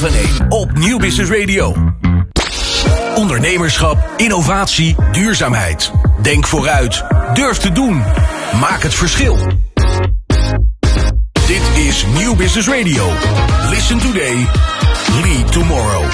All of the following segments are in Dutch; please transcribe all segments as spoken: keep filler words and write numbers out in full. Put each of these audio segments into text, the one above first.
twaalf en één op Nieuw Business Radio. Ondernemerschap, innovatie, duurzaamheid. Denk vooruit. Durf te doen. Maak het verschil. Dit is Nieuw Business Radio. Listen today. Lead tomorrow.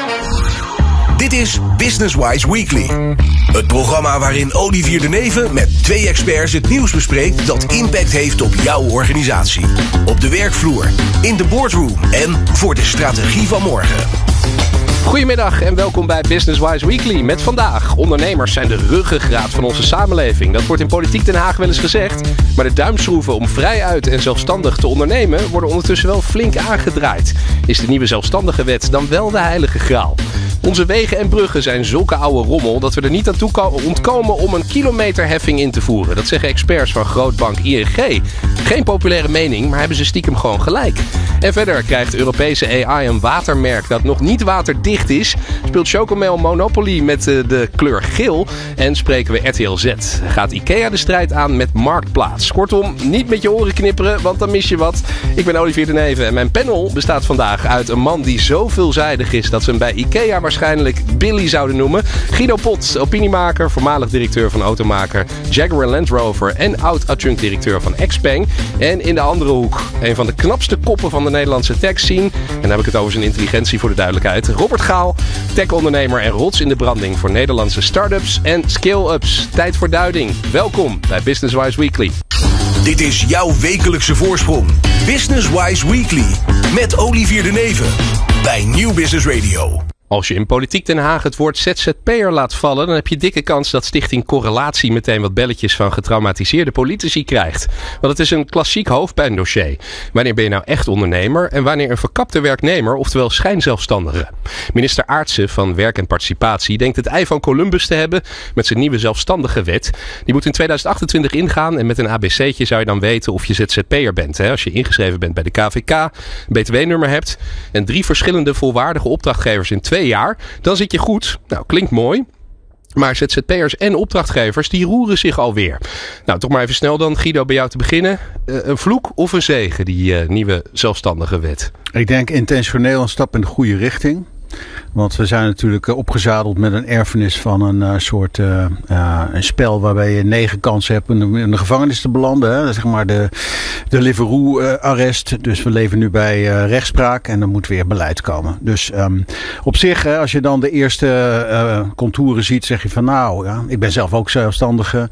Dit is Business Wise Weekly. Het programma waarin Olivier de Neve met twee experts het nieuws bespreekt dat impact heeft op jouw organisatie. Op de werkvloer, in de boardroom en voor de strategie van morgen. Goedemiddag en welkom bij Business Wise Weekly. Met vandaag, ondernemers zijn de ruggengraat van onze samenleving. Dat wordt in Politiek Den Haag wel eens gezegd. Maar de duimschroeven om vrijuit en zelfstandig te ondernemen worden ondertussen wel flink aangedraaid. Is de nieuwe zelfstandige wet dan wel de heilige graal? Onze wegen en bruggen zijn zulke oude rommel dat we er niet aan toe ontkomen om een kilometerheffing in te voeren. Dat zeggen experts van grootbank I N G. Geen populaire mening, maar hebben ze stiekem gewoon gelijk. En verder krijgt Europese A I een watermerk dat nog niet waterdicht is. Speelt Chocomel Monopoly met de, de kleur geel. En spreken we R T L Z. Gaat IKEA de strijd aan met Marktplaats. Kortom, niet met je oren knipperen, want dan mis je wat. Ik ben Olivier de Neve en mijn panel bestaat vandaag uit een man die zo veelzijdig is dat ze hem bij IKEA waarschijnlijk Billy zouden noemen. Guido Pot, opiniemaker, voormalig directeur van automaker Jaguar Land Rover en oud-adjunct-directeur van Xpeng. En in de andere hoek, een van de knapste koppen van de Nederlandse tech scene. En dan heb ik het over zijn intelligentie voor de duidelijkheid. Robert Gaal, tech-ondernemer en rots in de branding voor Nederlandse start-ups en scale-ups. Tijd voor duiding. Welkom bij Business Wise Weekly. Dit is jouw wekelijkse voorsprong. Business Wise Weekly met Olivier de Neve bij Nieuw Business Radio. Als je in Politiek Den Haag het woord Z Z P'er laat vallen, dan heb je dikke kans dat Stichting Correlatie meteen wat belletjes van getraumatiseerde politici krijgt. Want het is een klassiek hoofdpijndossier. Wanneer ben je nou echt ondernemer en wanneer een verkapte werknemer, oftewel schijnzelfstandige? Minister Aartsen van Werk en Participatie denkt het ei van Columbus te hebben met zijn nieuwe zelfstandige wet. Die moet in tweeduizend achtentwintig ingaan en met een A B C'tje zou je dan weten of je Z Z P'er bent. Hè? Als je ingeschreven bent bij de K V K, een B T W-nummer hebt en drie verschillende volwaardige opdrachtgevers in twee jaar, dan zit je goed. Nou, klinkt mooi. Maar Z Z P'ers en opdrachtgevers, die roeren zich alweer. Nou, toch maar even snel dan, Guido, bij jou te beginnen. Uh, een vloek of een zegen, die uh, nieuwe zelfstandige wet? Ik denk intentioneel een stap in de goede richting. Want we zijn natuurlijk opgezadeld met een erfenis van een uh, soort uh, uh, een spel waarbij je negen kansen hebt om in de gevangenis te belanden. Hè? Zeg maar de, de Deliveroo-arrest. Dus we leven nu bij uh, rechtspraak en er moet weer beleid komen. Dus um, op zich, hè, als je dan de eerste uh, contouren ziet, zeg je van nou, ja, ik ben zelf ook zelfstandige.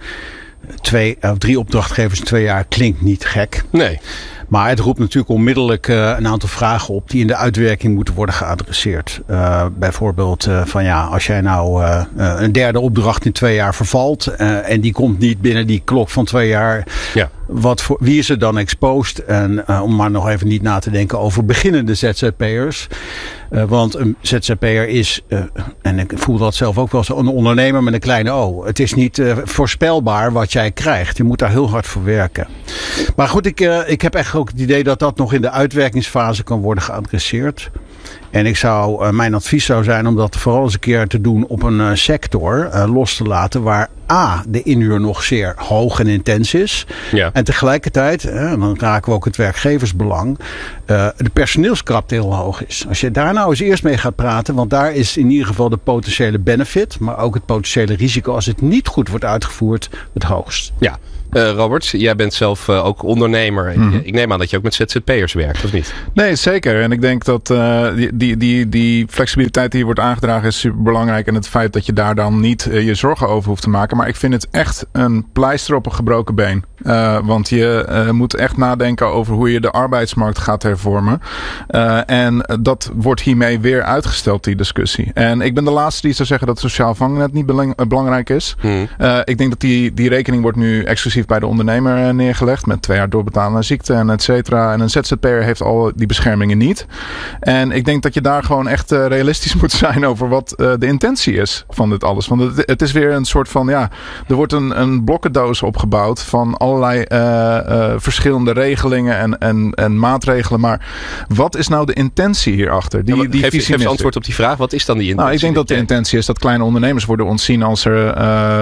Twee of uh, drie opdrachtgevers in twee jaar klinkt niet gek. Nee. Maar het roept natuurlijk onmiddellijk uh, een aantal vragen op die in de uitwerking moeten worden geadresseerd. Uh, bijvoorbeeld uh, van ja, als jij nou uh, uh, een derde opdracht in twee jaar vervalt uh, en die komt niet binnen die klok van twee jaar. Ja. Wat voor, wie is er dan exposed? En uh, om maar nog even niet na te denken over beginnende Z Z P'ers. Uh, want een Z Z P'er is, uh, en ik voel dat zelf ook wel zo, een ondernemer met een kleine O. Het is niet uh, voorspelbaar wat jij krijgt. Je moet daar heel hard voor werken. Maar goed, ik, uh, ik heb echt ook het idee dat dat nog in de uitwerkingsfase kan worden geadresseerd. En ik zou, uh, mijn advies zou zijn om dat vooral eens een keer te doen op een uh, sector uh, los te laten waar A, de inhuur nog zeer hoog en intens is. Ja. En tegelijkertijd, uh, dan raken we ook het werkgeversbelang, uh, de personeelskrapte heel hoog is. Als je daar nou eens eerst mee gaat praten, want daar is in ieder geval de potentiële benefit, maar ook het potentiële risico als het niet goed wordt uitgevoerd het hoogst. Ja. Uh, Robert, jij bent zelf uh, ook ondernemer. Mm. Ik neem aan dat je ook met Z Z P'ers werkt, of niet? Nee, zeker. En ik denk dat uh, die, die, die, die flexibiliteit die hier wordt aangedragen is super belangrijk. En het feit dat je daar dan niet uh, je zorgen over hoeft te maken. Maar ik vind het echt een pleister op een gebroken been. Uh, want je uh, moet echt nadenken over hoe je de arbeidsmarkt gaat hervormen. Uh, en dat wordt hiermee weer uitgesteld, die discussie. En ik ben de laatste die zou zeggen dat sociaal vangnet niet belang, uh, belangrijk is. Mm. Uh, ik denk dat die, die rekening wordt nu exclusief bij de ondernemer neergelegd. Met twee jaar doorbetalen aan ziekte en et cetera. En een Z Z P'er heeft al die beschermingen niet. En ik denk dat je daar gewoon echt uh, realistisch moet zijn over wat uh, de intentie is van dit alles. Want het, het is weer een soort van, ja, er wordt een, een blokkendoos opgebouwd van allerlei uh, uh, verschillende regelingen en, en, en maatregelen. Maar wat is nou de intentie hierachter? Die, ja, die geef, geef antwoord op die vraag. Wat is dan die intentie? Nou, ik denk dat de intentie is dat kleine ondernemers worden ontzien als er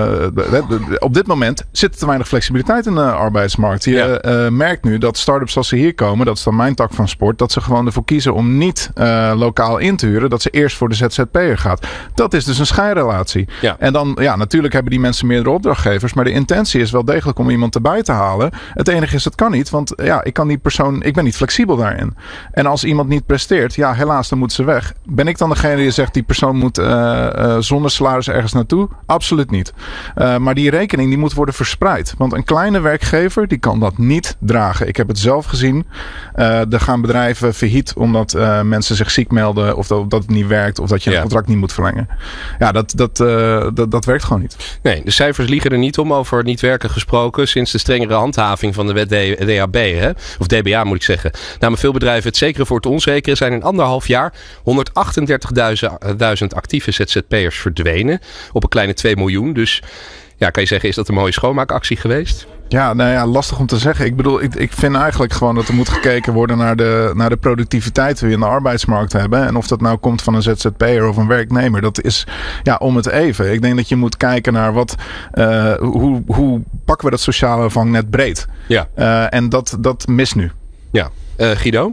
uh, op dit moment zit er te weinig flexibiliteit in de arbeidsmarkt. Je ja. uh, merkt nu dat start-ups als ze hier komen, dat is dan mijn tak van sport, dat ze gewoon ervoor kiezen om niet uh, uh, lokaal in te huren, dat ze eerst voor de Z Z P'er gaat. Dat is dus een schijnrelatie. Ja. En dan, ja, natuurlijk hebben die mensen meerdere opdrachtgevers, maar de intentie is wel degelijk om iemand erbij te halen. Het enige is, het kan niet, want ja, ik kan die persoon, ik ben niet flexibel daarin. En als iemand niet presteert, ja, helaas, dan moet ze weg. Ben ik dan degene die zegt, die persoon moet uh, uh, zonder salaris ergens naartoe? Absoluut niet. Uh, maar die rekening, die moet worden verspreid. Want een kleine werkgever, die kan dat niet dragen. Ik heb het zelf gezien. Uh, er gaan bedrijven failliet omdat uh, mensen zich ziek melden of dat, dat het niet werkt of dat je ja. een contract niet moet verlengen. Ja, dat, dat, uh, dat, dat werkt gewoon niet. Nee, de cijfers liegen er niet om. Over niet werken gesproken. Sinds de strengere handhaving van de wet D A B, hè? Of D B A moet ik zeggen. Namen veel bedrijven het zekere voor het onzekere. Zijn in anderhalf jaar honderdachtendertigduizend actieve Z Z P'ers verdwenen. Op een kleine twee miljoen. Dus ja, kan je zeggen, is dat een mooie schoonmaakactie geweest? Ja, nou ja, lastig om te zeggen. Ik bedoel, ik, ik vind eigenlijk gewoon dat er moet gekeken worden naar de, naar de productiviteit die we in de arbeidsmarkt hebben. En of dat nou komt van een Z Z P'er of een werknemer, dat is ja om het even. Ik denk dat je moet kijken naar wat, uh, hoe, hoe pakken we dat sociale vangnet breed. Ja. Uh, en dat, dat mist nu. Ja. Uh, Guido,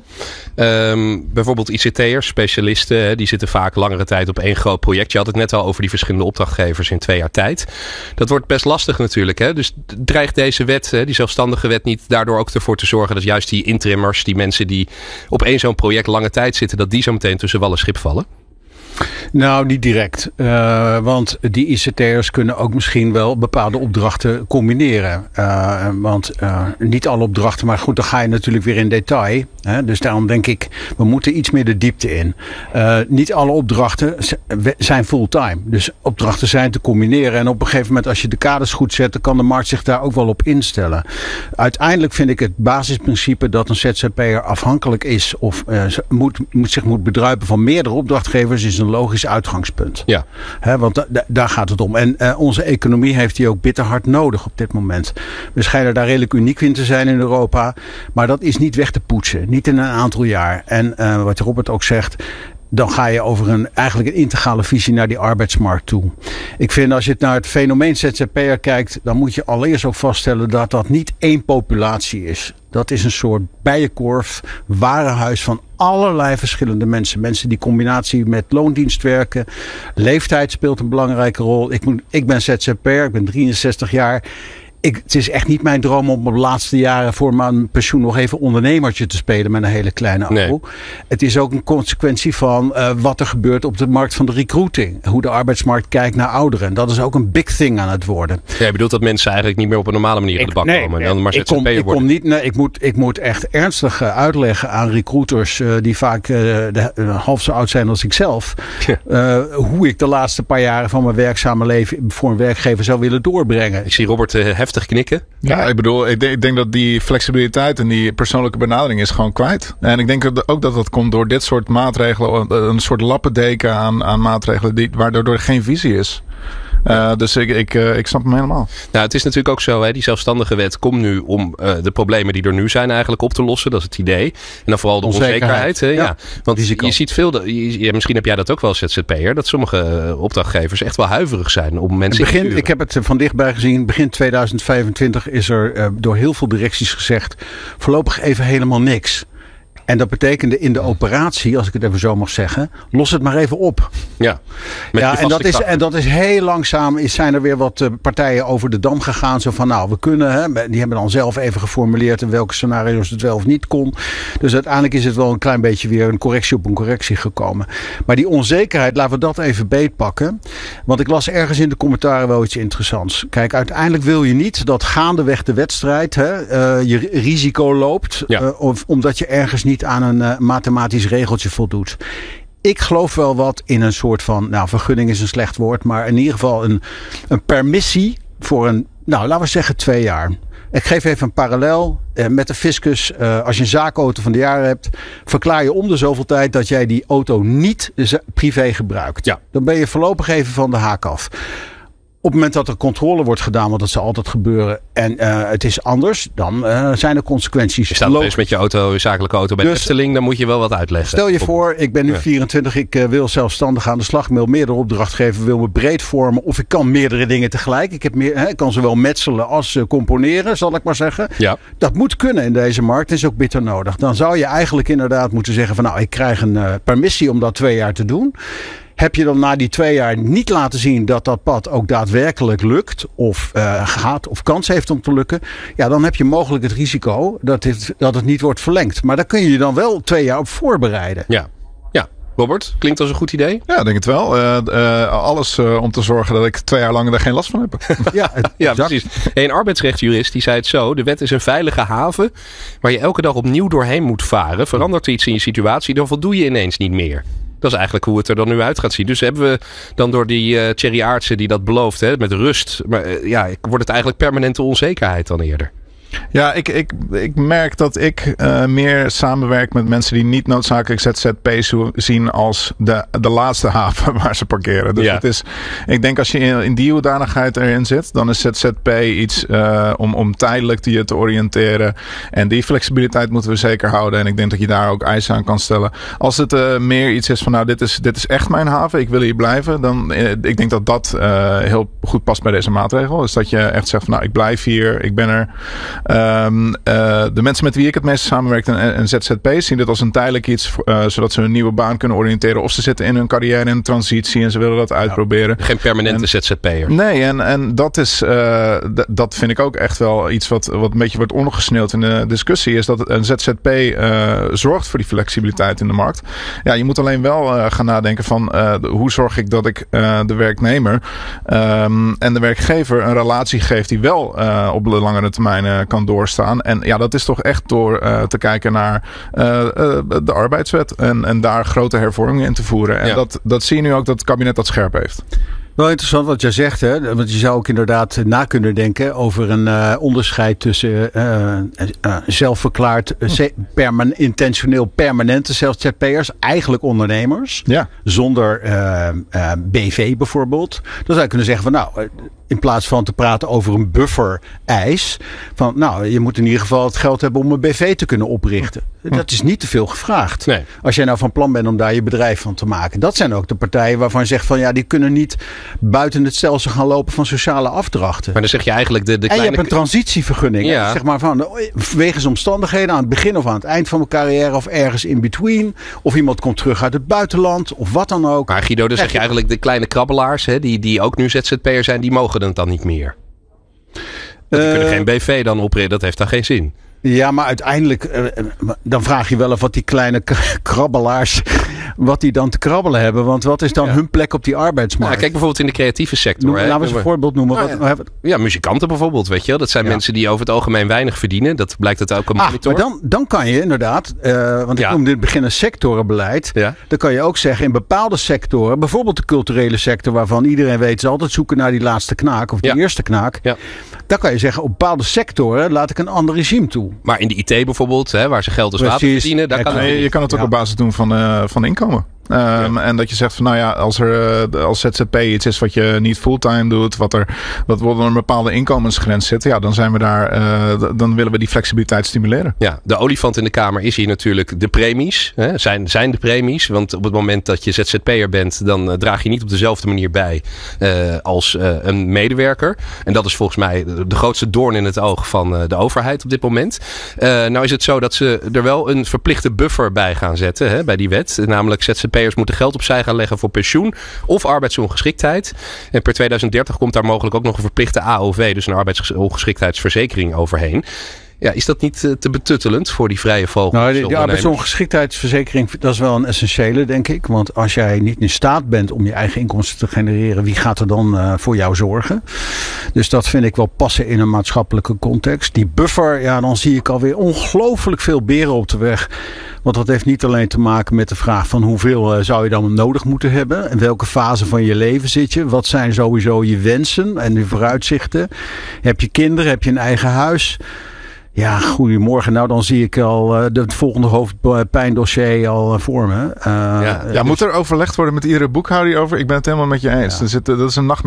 um, bijvoorbeeld I C T'ers, specialisten, hè, die zitten vaak langere tijd op één groot project. Je had het net al over die verschillende opdrachtgevers in twee jaar tijd. Dat wordt best lastig natuurlijk. Hè? Dus dreigt deze wet, hè, die zelfstandige wet, niet daardoor ook ervoor te zorgen dat juist die intrimmers, die mensen die op één zo'n project lange tijd zitten, dat die zo meteen tussen wal en schip vallen? Nou, niet direct. Uh, want die I C T'ers kunnen ook misschien wel bepaalde opdrachten combineren. Uh, want uh, niet alle opdrachten, maar goed, dan ga je natuurlijk weer in detail. Hè? Dus daarom denk ik, we moeten iets meer de diepte in. Uh, niet alle opdrachten zijn fulltime. Dus opdrachten zijn te combineren. En op een gegeven moment, als je de kaders goed zet, dan kan de markt zich daar ook wel op instellen. Uiteindelijk vind ik het basisprincipe dat een Z Z P'er afhankelijk is of uh, moet, moet zich moet bedruipen van meerdere opdrachtgevers is een logisch uitgangspunt. Ja. He, want da- da- daar gaat het om. En uh, onze economie heeft die ook bitter hard nodig op dit moment. We schijnen daar redelijk uniek in te zijn in Europa. Maar dat is niet weg te poetsen. Niet in een aantal jaar. En uh, wat Robert ook zegt, dan ga je over een eigenlijk een integrale visie naar die arbeidsmarkt toe. Ik vind als je het naar het fenomeen Z Z P'er kijkt, dan moet je allereerst ook vaststellen dat dat niet één populatie is. Dat is een soort bijenkorf, warenhuis van allerlei verschillende mensen. Mensen die combinatie met loondienst werken. Leeftijd speelt een belangrijke rol. Ik, moet, ik ben Z Z P'er, ik ben drieënzestig jaar. Ik, het is echt niet mijn droom om op de laatste jaren voor mijn pensioen nog even ondernemertje te spelen met een hele kleine auto. Nee. Het is ook een consequentie van uh, wat er gebeurt op de markt van de recruiting. Hoe de arbeidsmarkt kijkt naar ouderen. En dat is ook een big thing aan het worden. Jij bedoelt dat mensen eigenlijk niet meer op een normale manier in de bak nee, komen. En dan maar Z Z P'er worden. Ik, kom niet, nee, ik, moet, ik moet echt ernstig uh, uitleggen aan recruiters uh, die vaak uh, de, uh, half zo oud zijn als ikzelf. Ja. Uh, hoe ik de laatste paar jaren van mijn werkzame leven voor een werkgever zou willen doorbrengen. Ik zie Robert uh, heftig knikken. Ja, ik bedoel, ik denk, ik denk dat die flexibiliteit en die persoonlijke benadering is gewoon kwijt. En ik denk ook dat dat komt door dit soort maatregelen, een soort lappendeken aan, aan maatregelen die, waardoor er geen visie is. Uh, dus ik, ik, uh, ik snap hem helemaal. Nou, het is natuurlijk ook zo, hè, die zelfstandige wet komt nu om uh, de problemen die er nu zijn eigenlijk op te lossen. Dat is het idee. En dan vooral de onzekerheid. onzekerheid hè, ja. Ja. Want je, je ziet veel, de, je, ja, misschien heb jij dat ook wel als Z Z P'er, dat sommige uh, opdrachtgevers echt wel huiverig zijn om mensen begin, te huren. Ik heb het van dichtbij gezien. Begin tweeduizend vijfentwintig is er uh, door heel veel directies gezegd, voorlopig even helemaal niks. En dat betekende in de operatie, als ik het even zo mag zeggen, los het maar even op. Ja, met ja en, dat is, en dat is heel langzaam, is, zijn er weer wat uh, partijen over de dam gegaan. Zo van, nou, we kunnen, hè, die hebben dan zelf even geformuleerd in welke scenario's het wel of niet kon. Dus uiteindelijk is het wel een klein beetje weer een correctie op een correctie gekomen. Maar die onzekerheid, laten we dat even beetpakken. Want ik las ergens in de commentaren wel iets interessants. Kijk, uiteindelijk wil je niet dat gaandeweg de wedstrijd hè, uh, je risico loopt. Ja. Uh, of, omdat je ergens niet aan een uh, mathematisch regeltje voldoet. Ik geloof wel wat in een soort van, nou, vergunning is een slecht woord, maar in ieder geval een, een permissie voor een, nou, laten we zeggen twee jaar. Ik geef even een parallel uh, met de fiscus. Uh, als je een zaakauto van de jaren hebt, verklaar je om de zoveel tijd dat jij die auto niet privé gebruikt. Ja. Dan ben je voorlopig even van de haak af. het moment dat er controle wordt gedaan, want dat zal altijd gebeuren, en uh, het is anders, dan uh, zijn er consequenties. Je staat opeens met je auto, je zakelijke auto bij de dus, Efteling, dan moet je wel wat uitleggen. Stel je voor, ik ben nu ja. vierentwintig, ik uh, wil zelfstandig aan de slag, ik wil meerdere opdrachtgever, wil me breed vormen, of ik kan meerdere dingen tegelijk. Ik, heb meer, hè, ik kan zowel metselen als uh, componeren, zal ik maar zeggen. Ja. Dat moet kunnen in deze markt, dat is ook bitter nodig. Dan zou je eigenlijk inderdaad moeten zeggen van nou, ik krijg een uh, permissie om dat twee jaar te doen. Heb je dan na die twee jaar niet laten zien dat dat pad ook daadwerkelijk lukt, of uh, gaat of kans heeft om te lukken, ja, dan heb je mogelijk het risico dat het, dat het niet wordt verlengd. Maar daar kun je je dan wel twee jaar op voorbereiden. Ja. Ja. Robert, klinkt als een goed idee? Ja, denk het wel. Uh, uh, alles uh, om te zorgen dat ik twee jaar lang er geen last van heb. ja, ja, precies. Hey, een arbeidsrechtsjurist die zei het zo. De wet is een veilige haven waar je elke dag opnieuw doorheen moet varen. Verandert er iets in je situatie, dan voldoe je ineens niet meer. Dat is eigenlijk hoe het er dan nu uit gaat zien. Dus hebben we dan door die uh, Thierry Aartsen die dat belooft, hè, met rust. Maar uh, ja, wordt het eigenlijk permanente onzekerheid dan eerder? Ja, ik, ik, ik merk dat ik uh, meer samenwerk met mensen die niet noodzakelijk Z Z P zien als de, de laatste haven waar ze parkeren. Dus ja. het is, ik denk als je in, in die hoedanigheid erin zit, dan is Z Z P iets uh, om, om tijdelijk je te oriënteren. En die flexibiliteit moeten we zeker houden. En ik denk dat je daar ook eisen aan kan stellen. Als het uh, meer iets is van nou, dit is, dit is echt mijn haven, ik wil hier blijven. Dan uh, ik denk dat dat uh, heel goed past bij deze maatregel. Dus dat je echt zegt van nou, ik blijf hier, ik ben er. Um, uh, de mensen met wie ik het meest samenwerk en, en Z Z P's zien dit als een tijdelijk iets, uh, zodat ze een nieuwe baan kunnen oriënteren. Of ze zitten in hun carrière in transitie en ze willen dat uitproberen. Ja, geen permanente en, Z Z P'er. Nee, en, en dat is, uh, d- dat vind ik ook echt wel iets wat, wat een beetje wordt ondergesneeuwd in de discussie. Is dat een Z Z P uh, zorgt voor die flexibiliteit in de markt. Ja, je moet alleen wel uh, gaan nadenken van uh, hoe zorg ik dat ik uh, de werknemer um, en de werkgever een relatie geeft die wel uh, op de langere termijn uh, kan doorstaan. En ja, dat is toch echt door uh, te kijken naar uh, uh, de arbeidswet en, en daar grote hervormingen in te voeren. En ja. dat, dat zie je nu ook dat het kabinet dat scherp heeft. Wel interessant wat jij zegt, hè? Want je zou ook inderdaad na kunnen denken over een uh, onderscheid tussen uh, uh, zelfverklaard uh, perman- intentioneel permanente Z Z P'ers, eigenlijk ondernemers, ja. zonder uh, uh, B V bijvoorbeeld. Dan zou je kunnen zeggen van nou, in plaats van te praten over een buffer-eis, van nou, je moet in ieder geval het geld hebben om een B V te kunnen oprichten. Dat is niet te veel gevraagd. Nee. Als jij nou van plan bent om daar je bedrijf van te maken. Dat zijn ook de partijen waarvan je zegt van ja, die kunnen niet buiten het stelsel gaan lopen van sociale afdrachten. Maar dan zeg je eigenlijk de, de en kleine... je hebt een transitievergunning. Ja. Zeg maar van wegens omstandigheden aan het begin of aan het eind van mijn carrière of ergens in between. Of iemand komt terug uit het buitenland of wat dan ook. Maar Guido, dan zeg je eigenlijk de kleine krabbelaars, hè, die, die ook nu Z Z P'er zijn, die mogen het dan niet meer. Want die uh, kunnen geen B V dan oprichten, dat heeft dan geen zin. Ja, maar uiteindelijk, uh, dan vraag je wel of wat die kleine k- krabbelaars, wat die dan te krabbelen hebben. Want wat is dan ja. hun plek op die arbeidsmarkt? Nou, kijk bijvoorbeeld in de creatieve sector. Noem, hè? Laten we eens een voorbeeld noemen. Nou, wat, ja. ja, muzikanten bijvoorbeeld, weet je wel. Dat zijn ja. mensen die over het algemeen weinig verdienen. Dat blijkt uit elke monitor. Ah, maar dan, dan kan je inderdaad, uh, want ik ja. noemde in het begin een sectorenbeleid. Ja. Dan kan je ook zeggen in bepaalde sectoren, bijvoorbeeld de culturele sector, waarvan iedereen weet ze altijd zoeken naar die laatste knaak of die ja. eerste knaak. Ja. Dan kan je zeggen op bepaalde sectoren laat ik een ander regime toe. Maar in de I T bijvoorbeeld, hè, waar ze geld als water verdienen, daar ja, kan het je, je kan het ook ja. op basis doen van, uh, van inkomen. Um, ja. En dat je zegt van nou ja, als er uh, als Z Z P iets is wat je niet fulltime doet, wat er wat onder een bepaalde inkomensgrens zit, ja, dan zijn we daar, uh, d- dan willen we die flexibiliteit stimuleren. Ja, de olifant in de kamer is hier natuurlijk de premies. Hè? Zijn, zijn de premies, want op het moment dat je Z Z P'er bent, dan uh, draag je niet op dezelfde manier bij uh, als uh, een medewerker. En dat is volgens mij de, de grootste doorn in het oog van uh, de overheid op dit moment. Uh, nou is het zo dat ze er wel een verplichte buffer bij gaan zetten, hè, bij die wet. Namelijk Z Z P'ers moeten geld opzij gaan leggen voor pensioen of arbeidsongeschiktheid. En per tweeduizend dertig komt daar mogelijk ook nog een verplichte A O V, dus een arbeidsongeschiktheidsverzekering overheen. Ja, is dat niet uh, te betuttelend voor die vrije vogels? Nou, de, de arbeidsongeschiktheidsverzekering, dat is wel een essentiële, denk ik. Want als jij niet in staat bent om je eigen inkomsten te genereren, wie gaat er dan uh, voor jou zorgen? Dus dat vind ik wel passen in een maatschappelijke context. Die buffer, ja, dan zie ik alweer ongelooflijk veel beren op de weg. Want dat heeft niet alleen te maken met de vraag van hoeveel uh, zou je dan nodig moeten hebben? In welke fase van je leven zit je? Wat zijn sowieso je wensen en je vooruitzichten? Heb je kinderen? Heb je een eigen huis? Ja, goedemorgen. Nou, dan zie ik al uh, het volgende hoofdpijndossier al uh, voor me. Uh, ja, ja, moet er overlegd worden met iedere boekhouder over? Ik ben het helemaal met je eens. Ja. Er zit, dat is een nachtmerrie.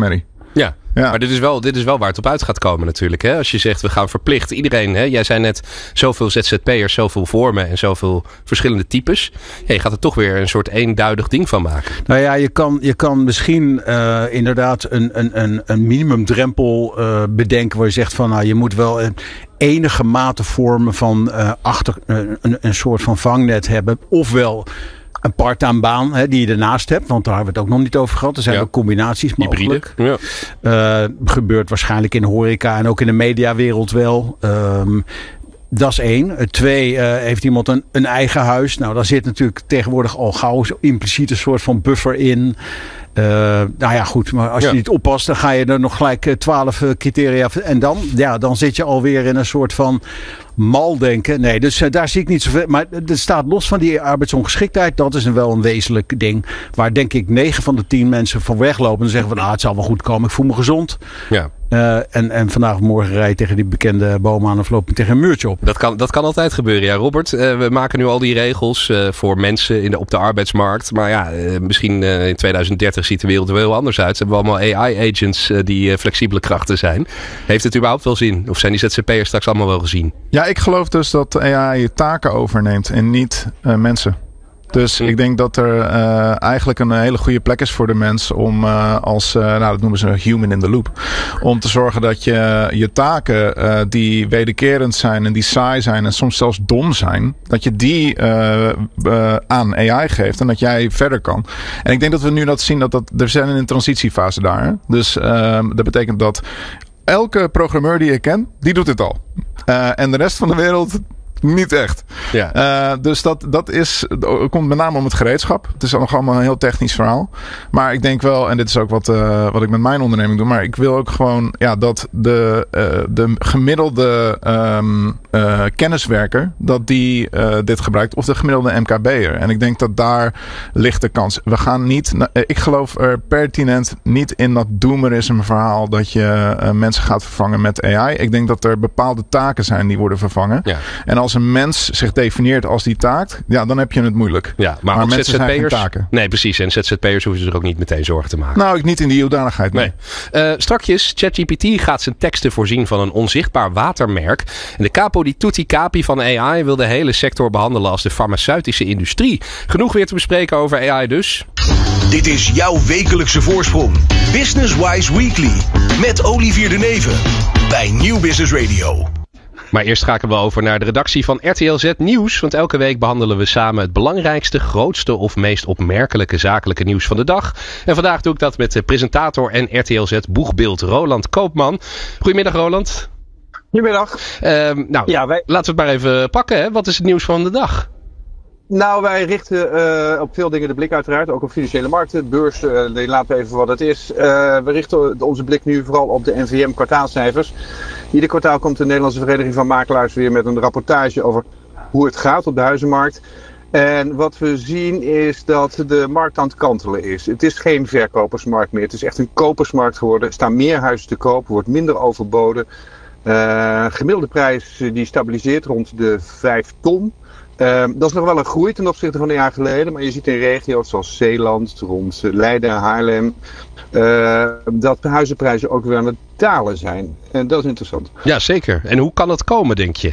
Ja. Ja. Maar dit is, wel, dit is wel waar het op uit gaat komen natuurlijk. Hè? Als je zegt, we gaan verplicht iedereen. Hè? Jij zei net, zoveel Z Z P'ers, zoveel vormen en zoveel verschillende types. Ja, je gaat er toch weer een soort eenduidig ding van maken. Nou ja, je kan, je kan misschien uh, inderdaad een, een, een, een minimumdrempel uh, bedenken. Waar je zegt van, nou, je moet wel een enige mate vormen van uh, achter uh, een, een soort van vangnet hebben. Ofwel een part-time baan hè, die je ernaast hebt. Want daar hebben we het ook nog niet over gehad. Er zijn ja. ook combinaties mogelijk. Ja. Uh, gebeurt waarschijnlijk in de horeca en ook in de mediawereld wel. Um, dat is één. Twee, uh, heeft iemand een, een eigen huis? Nou, daar zit natuurlijk tegenwoordig al gauw impliciet een soort van buffer in. Uh, nou ja, goed. Maar als je ja. niet oppast, dan ga je er nog gelijk twaalf uh, criteria. En dan, ja, dan zit je alweer in een soort van mal denken. Nee, dus uh, daar zie ik niet zoveel. Maar het staat los van die arbeidsongeschiktheid. Dat is een, wel een wezenlijk ding. Waar denk ik negen van de tien mensen van weglopen. En zeggen van, ah, het zal wel goed komen. Ik voel me gezond. Ja. Uh, en, en vandaag of morgen rij je tegen die bekende boom aan of loop je tegen een muurtje op. Dat kan, dat kan altijd gebeuren, ja, Robert. Uh, we maken nu al die regels uh, voor mensen in de, op de arbeidsmarkt. Maar ja, uh, misschien uh, in tweeduizend dertig ziet de wereld er wel heel anders uit. Ze hebben allemaal A I-agents uh, die uh, flexibele krachten zijn. Heeft het überhaupt wel zin? Of zijn die Z Z P'ers straks allemaal wel gezien? Ja, ik geloof dus dat A I taken overneemt en niet uh, mensen. Dus hm. ik denk dat er uh, eigenlijk een hele goede plek is voor de mens om uh, als, uh, nou dat noemen ze human in the loop. Om te zorgen dat je je taken uh, die wederkerend zijn en die saai zijn en soms zelfs dom zijn, dat je die uh, uh, aan A I geeft en dat jij verder kan. En ik denk dat we nu dat zien dat, dat er zijn in een transitiefase daar. Hè? Dus uh, dat betekent dat elke programmeur die je kent, die doet het al. Uh, en de rest van de wereld niet echt. Ja. Uh, dus dat, dat is, komt met name om het gereedschap. Het is nog allemaal een heel technisch verhaal. Maar ik denk wel, en dit is ook wat, uh, wat ik met mijn onderneming doe. Maar ik wil ook gewoon ja, dat de, uh, de gemiddelde um, uh, kenniswerker, dat die uh, dit gebruikt. Of de gemiddelde M K B'er. En ik denk dat daar ligt de kans. We gaan niet, uh, ik geloof er pertinent niet in dat doomerisme verhaal dat je uh, mensen gaat vervangen met A I. Ik denk dat er bepaalde taken zijn die worden vervangen. Ja. En als een mens zich definieert als die taak, ja, dan heb je het moeilijk. Ja, maar, maar mensen zijn geen taken. Nee, precies. En Z Z P'ers hoeven zich ook niet meteen zorgen te maken. Nou, ik niet in die hoedanigheid. Nee. nee. Uh, strakjes, ChatGPT gaat zijn teksten voorzien van een onzichtbaar watermerk. En de capo di tutti capi van A I wil de hele sector behandelen als de farmaceutische industrie. Genoeg weer te bespreken over A I dus. Dit is jouw wekelijkse voorsprong. Business Wise Weekly. Met Olivier de Neve. Bij Nieuw Business Radio. Maar eerst schakelen we over naar de redactie van R T L Z Nieuws. Want elke week behandelen we samen het belangrijkste, grootste of meest opmerkelijke zakelijke nieuws van de dag. En vandaag doe ik dat met de presentator en R T L Z boegbeeld Roland Koopman. Goedemiddag Roland. Goedemiddag. Uh, nou, ja, wij... laten we het maar even pakken. Hè? Wat is het nieuws van de dag? Nou, wij richten uh, op veel dingen de blik uiteraard. Ook op financiële markten, beurs. Uh, laten we even wat het is. Uh, we richten onze blik nu vooral op de N V M kwartaalcijfers. Ieder kwartaal komt de Nederlandse Vereniging van Makelaars weer met een rapportage over hoe het gaat op de huizenmarkt. En wat we zien is dat de markt aan het kantelen is. Het is geen verkopersmarkt meer. Het is echt een kopersmarkt geworden. Er staan meer huizen te koop, wordt minder overboden. Uh, gemiddelde prijs die stabiliseert rond de vijf ton. Uh, dat is nog wel een groei ten opzichte van een jaar geleden. Maar je ziet in regio's zoals Zeeland, rond Leiden, Haarlem, uh, dat de huizenprijzen ook weer aan het dalen zijn. En dat is interessant. Ja, zeker. En hoe kan dat komen, denk je?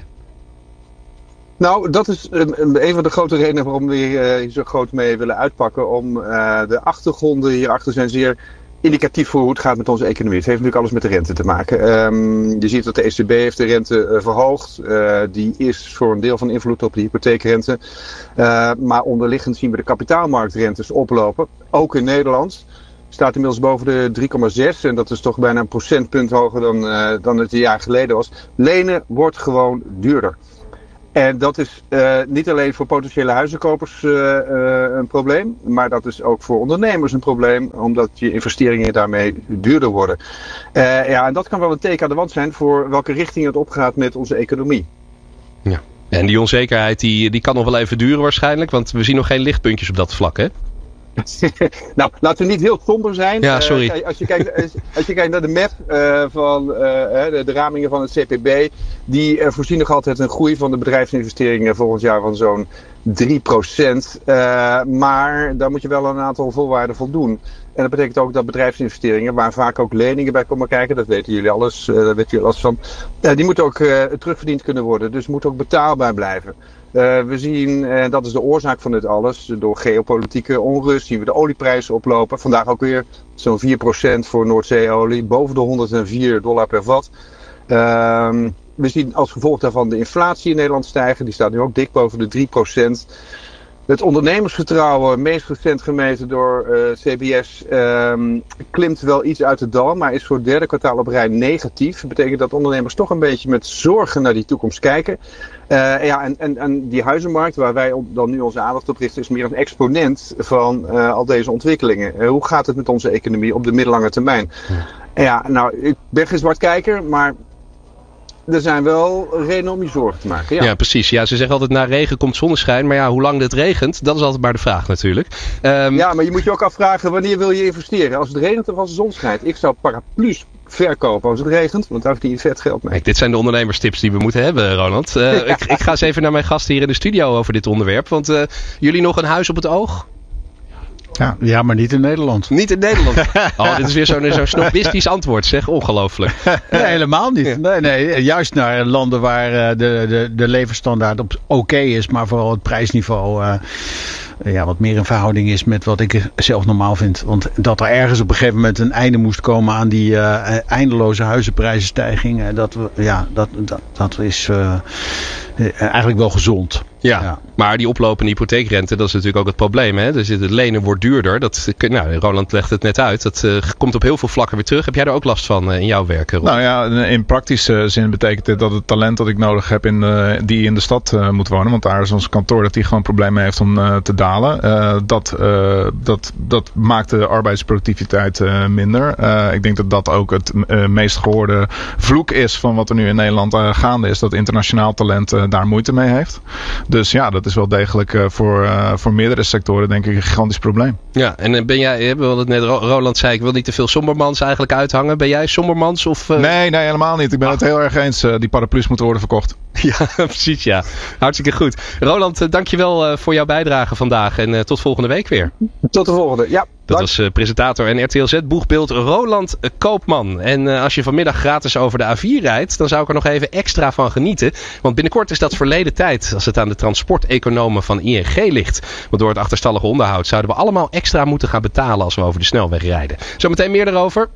Nou, dat is een, een van de grote redenen waarom we hier uh, zo groot mee willen uitpakken. Om uh, de achtergronden hierachter zijn zeer indicatief voor hoe het gaat met onze economie. Het heeft natuurlijk alles met de rente te maken. Um, je ziet dat de E C B heeft de rente uh, verhoogd. Uh, die is voor een deel van invloed op de hypotheekrente. Uh, maar onderliggend zien we de kapitaalmarktrentes oplopen. Ook in Nederland. Staat inmiddels boven de drie komma zes. En dat is toch bijna een procentpunt hoger dan, uh, dan het een jaar geleden was. Lenen wordt gewoon duurder. En dat is uh, niet alleen voor potentiële huizenkopers uh, uh, een probleem, maar dat is ook voor ondernemers een probleem, omdat je investeringen daarmee duurder worden. Uh, ja, en dat kan wel een teken aan de wand zijn voor welke richting het opgaat met onze economie. Ja. En die onzekerheid die, die kan nog wel even duren waarschijnlijk, want we zien nog geen lichtpuntjes op dat vlak, hè? Nou, laten we niet heel somber zijn. Ja, sorry. Uh, als, je kijkt, als je kijkt naar de M E P uh, van uh, de, de ramingen van het C P B, die uh, voorzien nog altijd een groei van de bedrijfsinvesteringen volgend jaar van zo'n drie procent. Uh, maar daar moet je wel een aantal voorwaarden voldoen. En dat betekent ook dat bedrijfsinvesteringen, waar vaak ook leningen bij komen kijken, dat weten jullie alles, uh, daar weten jullie alles van, uh, die moeten ook uh, terugverdiend kunnen worden. Dus moeten ook betaalbaar blijven. Uh, we zien, en uh, dat is de oorzaak van dit alles, door geopolitieke onrust zien we de olieprijzen oplopen. Vandaag ook weer zo'n vier procent voor Noordzeeolie, boven de honderdvier dollar per vat. Uh, we zien als gevolg daarvan de inflatie in Nederland stijgen, die staat nu ook dik boven de drie procent. Het ondernemersvertrouwen, meest recent gemeten door uh, C B S, um, klimt wel iets uit het dal, maar is voor het derde kwartaal op rij negatief. Dat betekent dat ondernemers toch een beetje met zorgen naar die toekomst kijken. Uh, ja, en, en, en die huizenmarkt, waar wij dan nu onze aandacht op richten, is meer een exponent van uh, al deze ontwikkelingen. Uh, hoe gaat het met onze economie op de middellange termijn? Ja, ja nou, ik ben geen zwartkijker, maar er zijn wel redenen om je zorgen te maken. Ja. ja, precies. Ja, ze zeggen altijd na regen komt zonneschijn. Maar ja, hoe lang het regent, dat is altijd maar de vraag natuurlijk. Um, ja, maar je moet je ook afvragen, wanneer wil je investeren? Als het regent of als de zon schijnt? Ik zou paraplu's verkopen als het regent, want daar heeft hij vet geld mee. Kijk, dit zijn de ondernemerstips die we moeten hebben, Roland. Uh, ja. ik, ik ga eens even naar mijn gasten hier in de studio over dit onderwerp. Want uh, jullie nog een huis op het oog? Ja, ja, maar niet in Nederland. Niet in Nederland? Oh, dit is weer zo'n zo'n snobistisch antwoord, zeg. Ongelooflijk. Nee, helemaal niet. Nee, nee, juist naar landen waar uh, de, de, de levensstandaard op oké okay is, maar vooral het prijsniveau uh, ja, wat meer in verhouding is met wat ik zelf normaal vind. Want dat er ergens op een gegeven moment een einde moest komen aan die uh, eindeloze huizenprijzenstijging, uh, dat, ja, dat, dat, dat is uh, eigenlijk wel gezond. Ja, ja, maar die oplopende hypotheekrente, dat is natuurlijk ook het probleem. Hè? Dus het lenen wordt duurder. Dat, nou, Roland legt het net uit. Dat uh, komt op heel veel vlakken weer terug. Heb jij er ook last van uh, in jouw werk, Roland? Nou ja, in praktische zin betekent dit dat het talent dat ik nodig heb in de, die in de stad uh, moet wonen. Want daar is ons kantoor dat die gewoon problemen heeft om uh, te dalen. Uh, dat, uh, dat, dat maakt de arbeidsproductiviteit uh, minder. Uh, ik denk dat dat ook het uh, meest gehoorde vloek is van wat er nu in Nederland uh, gaande is. Dat internationaal talent uh, daar moeite mee heeft. Dus ja, dat is wel degelijk uh, voor, uh, voor meerdere sectoren denk ik een gigantisch probleem. Ja, en ben jij, we hadden het net, Roland zei, ik wil niet te veel sombermans eigenlijk uithangen. Ben jij sombermans? Of, uh... Nee, nee, helemaal niet. Ik ben ah. het heel erg eens. Uh, die paraplu's moeten worden verkocht. Ja, precies ja. Hartstikke goed. Roland, uh, dankjewel uh, voor jouw bijdrage vandaag en uh, tot volgende week weer. Tot de volgende, ja. Dat was uh, presentator en R T L Z-boegbeeld Roland Koopman. En uh, als je vanmiddag gratis over de A vier rijdt, dan zou ik er nog even extra van genieten. Want binnenkort is dat verleden tijd als het aan de transporteconomen van I N G ligt. Want door het achterstallige onderhoud zouden we allemaal extra moeten gaan betalen als we over de snelweg rijden. Zometeen meer daarover.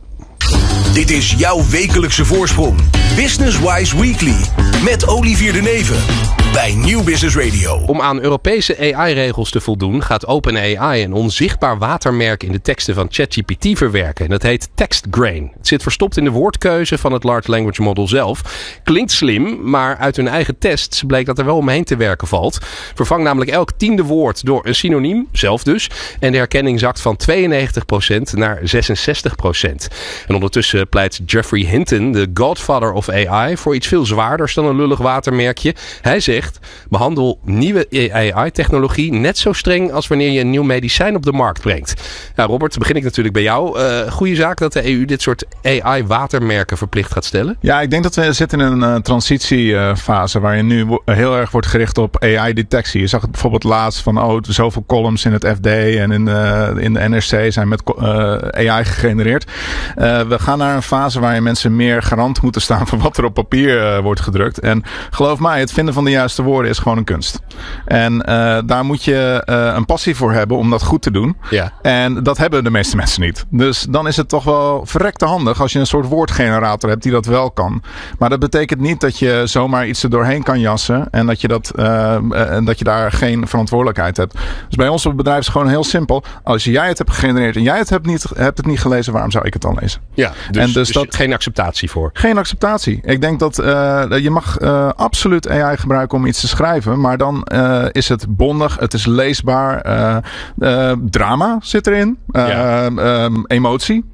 Dit is jouw wekelijkse voorsprong. Business Wise Weekly. Met Olivier de Neven. Bij Nieuw Business Radio. Om aan Europese A I-regels te voldoen gaat OpenAI een onzichtbaar watermerk in de teksten van ChatGPT verwerken. Dat heet TextGrain. Het zit verstopt in de woordkeuze van het Large Language Model zelf. Klinkt slim, maar uit hun eigen tests bleek dat er wel omheen te werken valt. Vervang namelijk elk tiende woord door een synoniem, zelf dus. En de herkenning zakt van tweeënnegentig procent naar zesenzestig procent. En ondertussen pleit Geoffrey Hinton, de godfather of A I, voor iets veel zwaarders dan een lullig watermerkje. Hij zegt: behandel nieuwe A I-technologie net zo streng als wanneer je een nieuw medicijn op de markt brengt. Nou, Robert, begin ik natuurlijk bij jou. Uh, goeie zaak dat de E U dit soort A I-watermerken verplicht gaat stellen? Ja, ik denk dat we zitten in een uh, transitiefase waarin nu wo- heel erg wordt gericht op A I-detectie. Je zag het bijvoorbeeld laatst van oh, zoveel columns in het F D en in de, in de N R C zijn met uh, A I gegenereerd. Uh, we gaan naar een fase waarin mensen meer garant moeten staan voor wat er op papier uh, wordt gedrukt. En geloof mij, het vinden van de juiste woorden is gewoon een kunst. En uh, daar moet je uh, een passie voor hebben om dat goed te doen. Ja. En dat hebben de meeste mensen niet. Dus dan is het toch wel verrekte handig als je een soort woordgenerator hebt die dat wel kan. Maar dat betekent niet dat je zomaar iets er doorheen kan jassen en dat je, dat, uh, en dat je daar geen verantwoordelijkheid hebt. Dus bij ons op het bedrijf is het gewoon heel simpel. Als jij het hebt gegenereerd en jij het hebt, niet, hebt het niet gelezen, waarom zou ik het dan lezen? Ja, dus, en dus, dus dat, geen acceptatie voor. Geen acceptatie. Ik denk dat uh, je mag uh, absoluut A I gebruiken om iets te schrijven, maar dan uh, is het bondig, het is leesbaar, uh, uh, drama zit erin, uh, ja. um, emotie.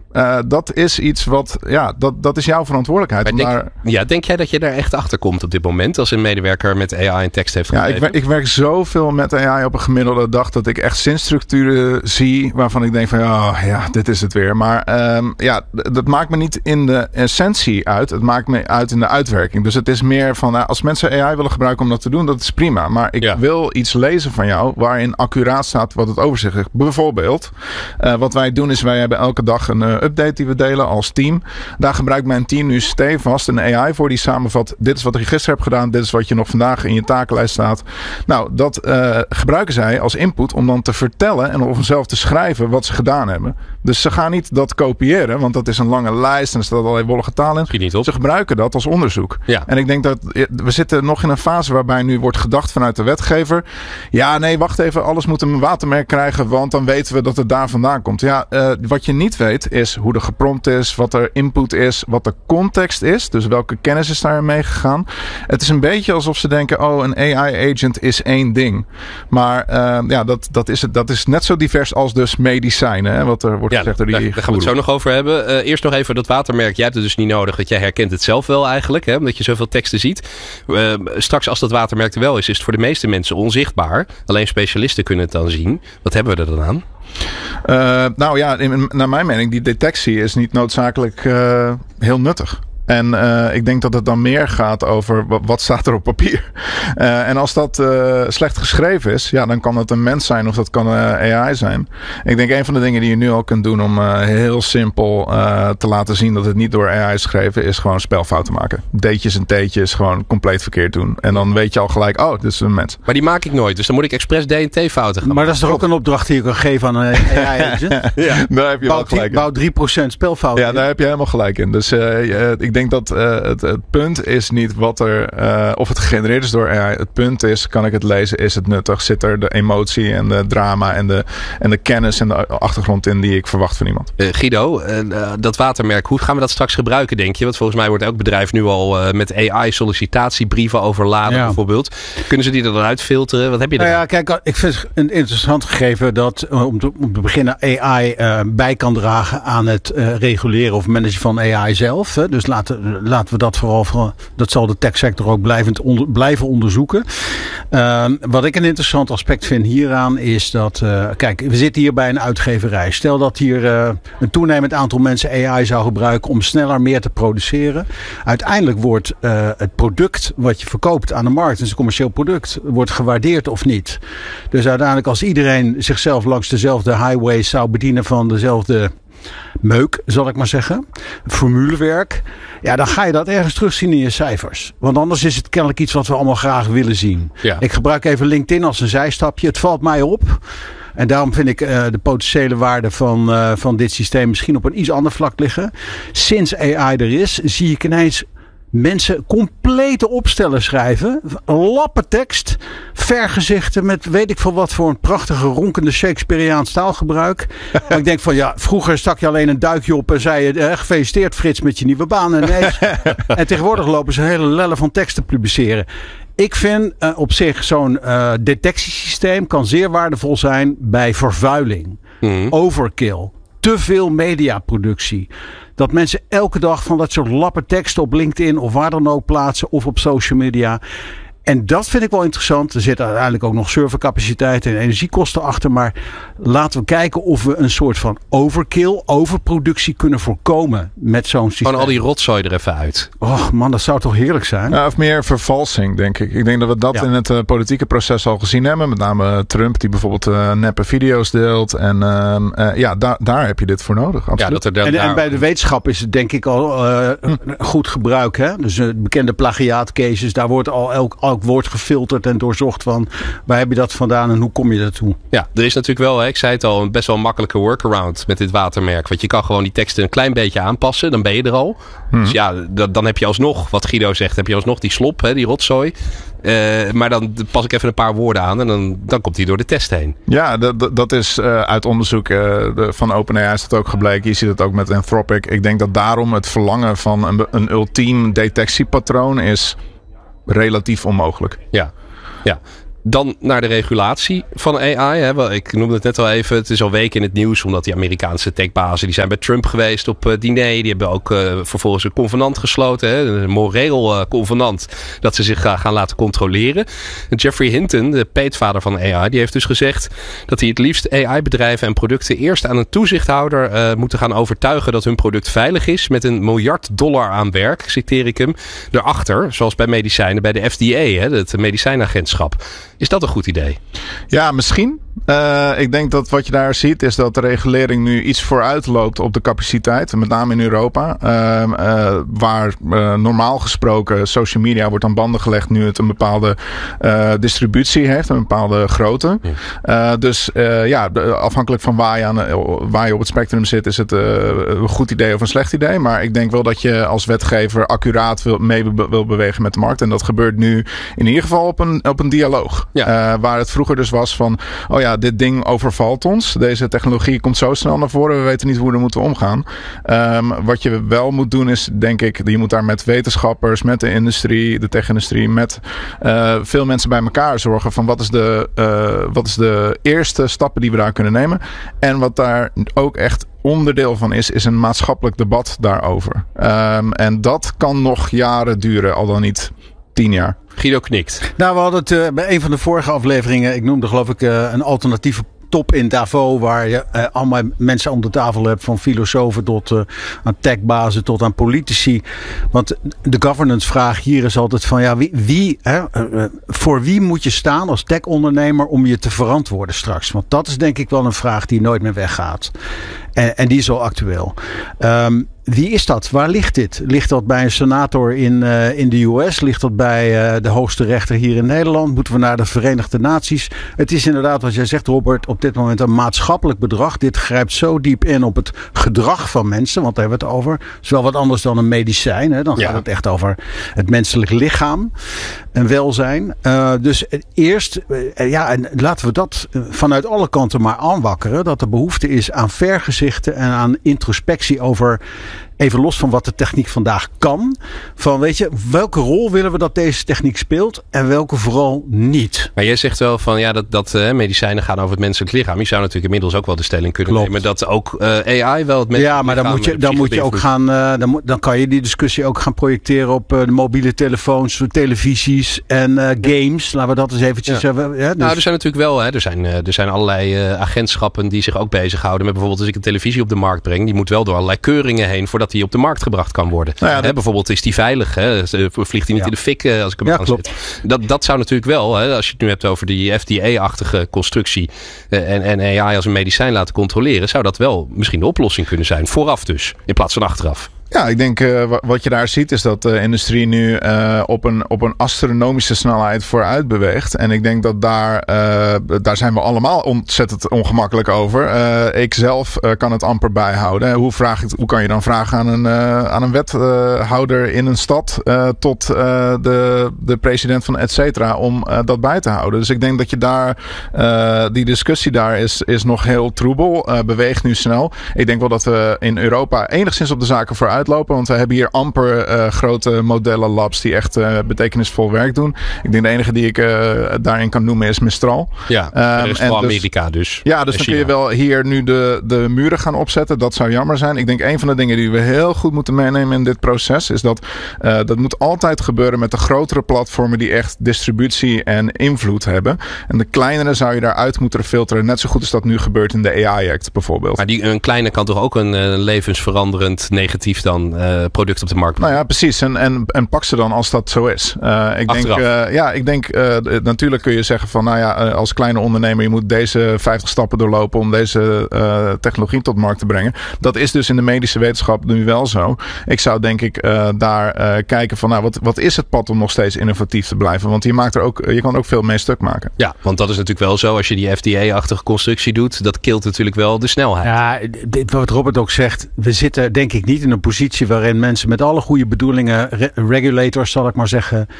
Uh, dat is iets wat, ja, dat, dat is jouw verantwoordelijkheid. Denk, daar... Ja, denk jij dat je daar echt achter komt op dit moment als een medewerker met A I en tekst heeft gegeven? Ja, ik, werk, ik werk zoveel met A I op een gemiddelde dag dat ik echt zinsstructuren zie waarvan ik denk van oh, ja, dit is het weer. Maar um, ja, dat maakt me niet in de essentie uit. Het maakt me uit in de uitwerking. Dus het is meer van, uh, als mensen A I willen gebruiken om dat te doen, dat is prima. Maar ik ja. wil iets lezen van jou waarin accuraat staat wat het overzicht is. Bijvoorbeeld, uh, wat wij doen is wij hebben elke dag een uh, update die we delen als team. Daar gebruikt mijn team nu stevast een A I voor die samenvat, dit is wat je gisteren hebt gedaan, dit is wat je nog vandaag in je takenlijst staat. Nou, dat uh, gebruiken zij als input om dan te vertellen en of zelf te schrijven wat ze gedaan hebben. Dus ze gaan niet dat kopiëren, want dat is een lange lijst en er staat allerlei wollige taal in. Ze gebruiken dat als onderzoek. Ja. En ik denk dat we zitten nog in een fase waarbij nu wordt gedacht vanuit de wetgever. Ja, nee, wacht even, alles moet een watermerk krijgen, want dan weten we dat het daar vandaan komt. Ja, uh, wat je niet weet is hoe er geprompt is, wat er input is, wat de context is. Dus welke kennis is daar meegegaan. Het is een beetje alsof ze denken, oh, een A I-agent is één ding. Maar uh, ja, dat, dat, is het, dat is net zo divers als dus medicijnen, hè, wat er wordt ja, gezegd door die daar, daar gaan we het zo nog over hebben. Uh, eerst nog even dat watermerk. Jij hebt het dus niet nodig, dat jij herkent het zelf wel eigenlijk, hè, omdat je zoveel teksten ziet. Uh, straks als dat watermerk er wel is, is het voor de meeste mensen onzichtbaar. Alleen specialisten kunnen het dan zien. Wat hebben we er dan aan? Uh, nou ja, in, naar mijn mening, die detectie is niet noodzakelijk uh, heel nuttig. En uh, ik denk dat het dan meer gaat over wat, wat staat er op papier. Uh, en als dat uh, slecht geschreven is, ja, dan kan het een mens zijn of dat kan uh, A I zijn. Ik denk een van de dingen die je nu al kunt doen om uh, heel simpel uh, te laten zien dat het niet door A I is geschreven, is gewoon spelfouten maken. D'tjes en t'tjes gewoon compleet verkeerd doen. En dan weet je al gelijk, oh, dit is een mens. Maar die maak ik nooit, dus dan moet ik expres D en T-fouten gaan. Maar dat is toch ook een opdracht die je kan geven aan een A I-agent? Ja, daar heb je wel gelijk in. Bouw drie procent spelfouten. Ja, daar heb je helemaal gelijk in. Dus uh, ik denk dat uh, het, het punt is niet wat er, uh, of het gegenereerd is door A I. Het punt is, kan ik het lezen? Is het nuttig? Zit er de emotie en de drama en de, en de kennis en de achtergrond in die ik verwacht van iemand? Uh, Guido, uh, dat watermerk, hoe gaan we dat straks gebruiken, denk je? Want volgens mij wordt elk bedrijf nu al uh, met A I sollicitatiebrieven overladen, ja. bijvoorbeeld. Kunnen ze die er dan uitfilteren? Wat heb je er? Nou ja, kijk, ik vind het een interessant gegeven dat uh, om, te, om te beginnen A I uh, bij kan dragen aan het uh, reguleren of managen van A I zelf. Hè. Dus laten, laten we dat vooral, voor, dat zal de techsector ook blijvend onder, blijven onderzoeken. Uh, wat ik een interessant aspect vind hieraan is dat, uh, kijk, we zitten hier bij een uitgeverij. Stel dat hier uh, een toenemend aantal mensen A I zou gebruiken om sneller meer te produceren. Uiteindelijk wordt uh, het product wat je verkoopt aan de markt, het is een commercieel product, wordt gewaardeerd of niet. Dus uiteindelijk als iedereen zichzelf langs dezelfde highways zou bedienen van dezelfde meuk, zal ik maar zeggen, formulewerk, ja, dan ga je dat ergens terugzien in je cijfers. Want anders is het kennelijk iets wat we allemaal graag willen zien. Ja. Ik gebruik even LinkedIn als een zijstapje. Het valt mij op. En daarom vind ik uh, de potentiële waarde van, uh, van dit systeem misschien op een iets ander vlak liggen. Sinds A I er is, zie ik ineens mensen complete opstellen schrijven. Lappen tekst. Vergezichten met weet ik veel wat voor een prachtige ronkende Shakespeareaans taalgebruik. Maar ik denk van ja, vroeger stak je alleen een duikje op en zei je eh, gefeliciteerd Frits met je nieuwe baan. En, nee, en tegenwoordig lopen ze hele lellen van tekst te publiceren. Ik vind uh, op zich zo'n uh, detectiesysteem kan zeer waardevol zijn bij vervuiling. Mm. Overkill. Te veel mediaproductie. Dat mensen elke dag van dat soort lappen teksten op LinkedIn of waar dan ook plaatsen of op social media. En dat vind ik wel interessant. Er zit uiteindelijk ook nog servercapaciteit en energiekosten achter. Maar laten we kijken of we een soort van overkill, overproductie kunnen voorkomen met zo'n systeem. Gewoon al die rotzooi er even uit. Och man, dat zou toch heerlijk zijn? Ja, of meer vervalsing, denk ik. Ik denk dat we dat ja. in het uh, politieke proces al gezien hebben. Met name Trump, die bijvoorbeeld uh, neppe video's deelt. En uh, uh, ja, da- daar heb je dit voor nodig. Absoluut. Ja, dat er dan en, daar... en bij de wetenschap is het denk ik al uh, hm. goed gebruik. Hè? Dus uh, bekende plagiaatcases, daar wordt al elk, elk woord gefilterd en doorzocht van waar heb je dat vandaan en hoe kom je daartoe? Ja, er is natuurlijk wel, hè, ik zei het al, een best wel een makkelijke workaround met dit watermerk. Want je kan gewoon die teksten een klein beetje aanpassen, dan ben je er al. Hmm. Dus ja, d- dan heb je alsnog, wat Guido zegt, heb je alsnog die slop, hè, die rotzooi. Uh, maar dan pas ik even een paar woorden aan en dan, dan komt die door de test heen. Ja, dat, dat is uh, uit onderzoek uh, de, van OpenAI is dat ook gebleken. Je ziet het ook met Anthropic. Ik denk dat daarom het verlangen van een, een ultiem detectiepatroon is relatief onmogelijk. Ja, ja. Dan naar de regulatie van A I. Hè. Ik noemde het net al even. Het is al weken in het nieuws. Omdat die Amerikaanse techbazen. Die zijn bij Trump geweest op uh, diner. Die hebben ook uh, vervolgens een convenant gesloten. Hè. Een moreel uh, convenant. Dat ze zich uh, gaan laten controleren. En Jeffrey Hinton, de peetvader van A I. Die heeft dus gezegd dat hij het liefst A I-bedrijven en producten eerst aan een toezichthouder uh, moeten gaan overtuigen dat hun product veilig is. Met een miljard dollar aan werk, citeer ik hem, erachter. Zoals bij medicijnen bij de F D A. Hè, het medicijnagentschap. Is dat een goed idee? Ja, misschien. Uh, ik denk dat wat je daar ziet is dat de regulering nu iets vooruit loopt op de capaciteit. Met name in Europa. Uh, uh, waar uh, normaal gesproken social media wordt aan banden gelegd nu het een bepaalde uh, distributie heeft. Een bepaalde grootte. Ja. Uh, dus uh, ja, afhankelijk van waar je, aan, waar je op het spectrum zit is het uh, een goed idee of een slecht idee. Maar ik denk wel dat je als wetgever accuraat wil, mee wil bewegen met de markt. En dat gebeurt nu in ieder geval op een, op een dialoog. Ja. Uh, waar het vroeger dus was van, oh ja, dit ding overvalt ons. Deze technologie komt zo snel naar voren. We weten niet hoe we er moeten omgaan. Um, wat je wel moet doen is, denk ik, je moet daar met wetenschappers, met de industrie, de tech-industrie, met uh, veel mensen bij elkaar zorgen van wat is, de, uh, wat is de eerste stappen die we daar kunnen nemen. En wat daar ook echt onderdeel van is, is een maatschappelijk debat daarover. Um, en dat kan nog jaren duren, al dan niet tien jaar. Guido knikt. Nou, we hadden het uh, bij een van de vorige afleveringen, ik noemde geloof ik uh, een alternatieve top in Davos, waar je uh, allemaal mensen om de tafel hebt, van filosofen tot uh, aan techbazen tot aan politici. Want de governance vraag hier is altijd van, ja, wie, wie hè, uh, voor wie moet je staan als tech-ondernemer om je te verantwoorden straks? Want dat is denk ik wel een vraag die nooit meer weggaat. En, en die is al actueel. Um, Wie is dat? Waar ligt dit? Ligt dat bij een senator in, uh, in de U S? Ligt dat bij uh, de hoogste rechter hier in Nederland? Moeten we naar de Verenigde Naties? Het is inderdaad, wat jij zegt, Robert, op dit moment een maatschappelijk bedrag. Dit grijpt zo diep in op het gedrag van mensen, want daar hebben we het over. Het is wel wat anders dan een medicijn. Hè? Dan ja. gaat het echt over het menselijk lichaam en welzijn. Uh, dus eerst, uh, ja, en laten we dat vanuit alle kanten maar aanwakkeren. Dat er behoefte is aan vergezichten en aan introspectie over, even los van wat de techniek vandaag kan. Van, weet je, welke rol willen we dat deze techniek speelt en welke vooral niet? Maar jij zegt wel van, ja, dat, dat uh, medicijnen gaan over het menselijk lichaam. Je zou natuurlijk inmiddels ook wel de stelling kunnen Klopt. nemen dat ook uh, A I wel het menselijk ja, maar lichaam... dan moet je, dan moet je ook gaan, uh, dan, moet, dan kan je die discussie ook gaan projecteren op uh, de mobiele telefoons, televisies en uh, games. Laten we dat eens eventjes... Ja. Uh, ja, dus. Nou, er zijn natuurlijk wel, hè, er zijn, uh, er zijn allerlei uh, agentschappen die zich ook bezighouden met bijvoorbeeld als ik een televisie op de markt breng. Die moet wel door allerlei keuringen heen voordat die op de markt gebracht kan worden. Nou ja, dat... hè, bijvoorbeeld is die veilig. Hè? Vliegt hij niet ja. in de fik uh, als ik hem ja, aanzet. Dat, dat zou natuurlijk wel, hè, als je het nu hebt over die F D A-achtige constructie uh, en, en A I als een medicijn laten controleren, zou dat wel misschien de oplossing kunnen zijn. Vooraf dus, in plaats van achteraf. Ja, ik denk uh, wat je daar ziet is dat de industrie nu uh, op, een, op een astronomische snelheid vooruit beweegt. En ik denk dat daar, uh, daar zijn we allemaal ontzettend ongemakkelijk over. Uh, ik zelf uh, kan het amper bijhouden. Hoe, vraag ik, hoe kan je dan vragen aan een, uh, aan een wethouder in een stad uh, tot uh, de, de president van et cetera om uh, dat bij te houden. Dus ik denk dat je daar, uh, die discussie daar is, is nog heel troebel. Uh, beweegt nu snel. Ik denk wel dat we in Europa enigszins op de zaken vooruit uitlopen. Want we hebben hier amper uh, grote modellen labs die echt uh, betekenisvol werk doen. Ik denk de enige die ik uh, daarin kan noemen is Mistral. Ja, um, dat is voor Amerika dus. Ja, dus dan kun je wel hier nu de, de muren gaan opzetten. Dat zou jammer zijn. Ik denk een van de dingen die we heel goed moeten meenemen in dit proces is dat uh, dat moet altijd gebeuren met de grotere platformen die echt distributie en invloed hebben. En de kleinere zou je daaruit moeten filteren. Net zo goed als dat nu gebeurt in de A I-act bijvoorbeeld. Maar die, een kleine kan toch ook een uh, levensveranderend negatief dan uh, product op de markt brengen? Nou ja, precies. En, en, en pak ze dan als dat zo is. Uh, ik denk, uh, ja, ik denk, uh, natuurlijk kun je zeggen van, nou ja, uh, als kleine ondernemer, je moet deze vijftig stappen doorlopen om deze uh, technologie tot markt te brengen. Dat is dus in de medische wetenschap nu wel zo. Ik zou denk ik uh, daar uh, kijken van, nou, wat, wat is het pad om nog steeds innovatief te blijven? Want je maakt er ook, je kan er ook veel mee stuk maken. Ja, want dat is natuurlijk wel zo. Als je die F D A-achtige constructie doet, dat kilt natuurlijk wel de snelheid. Ja, dit, wat Robert ook zegt, we zitten denk ik niet in een positie waarin mensen met alle goede bedoelingen, re- regulators zal ik maar zeggen,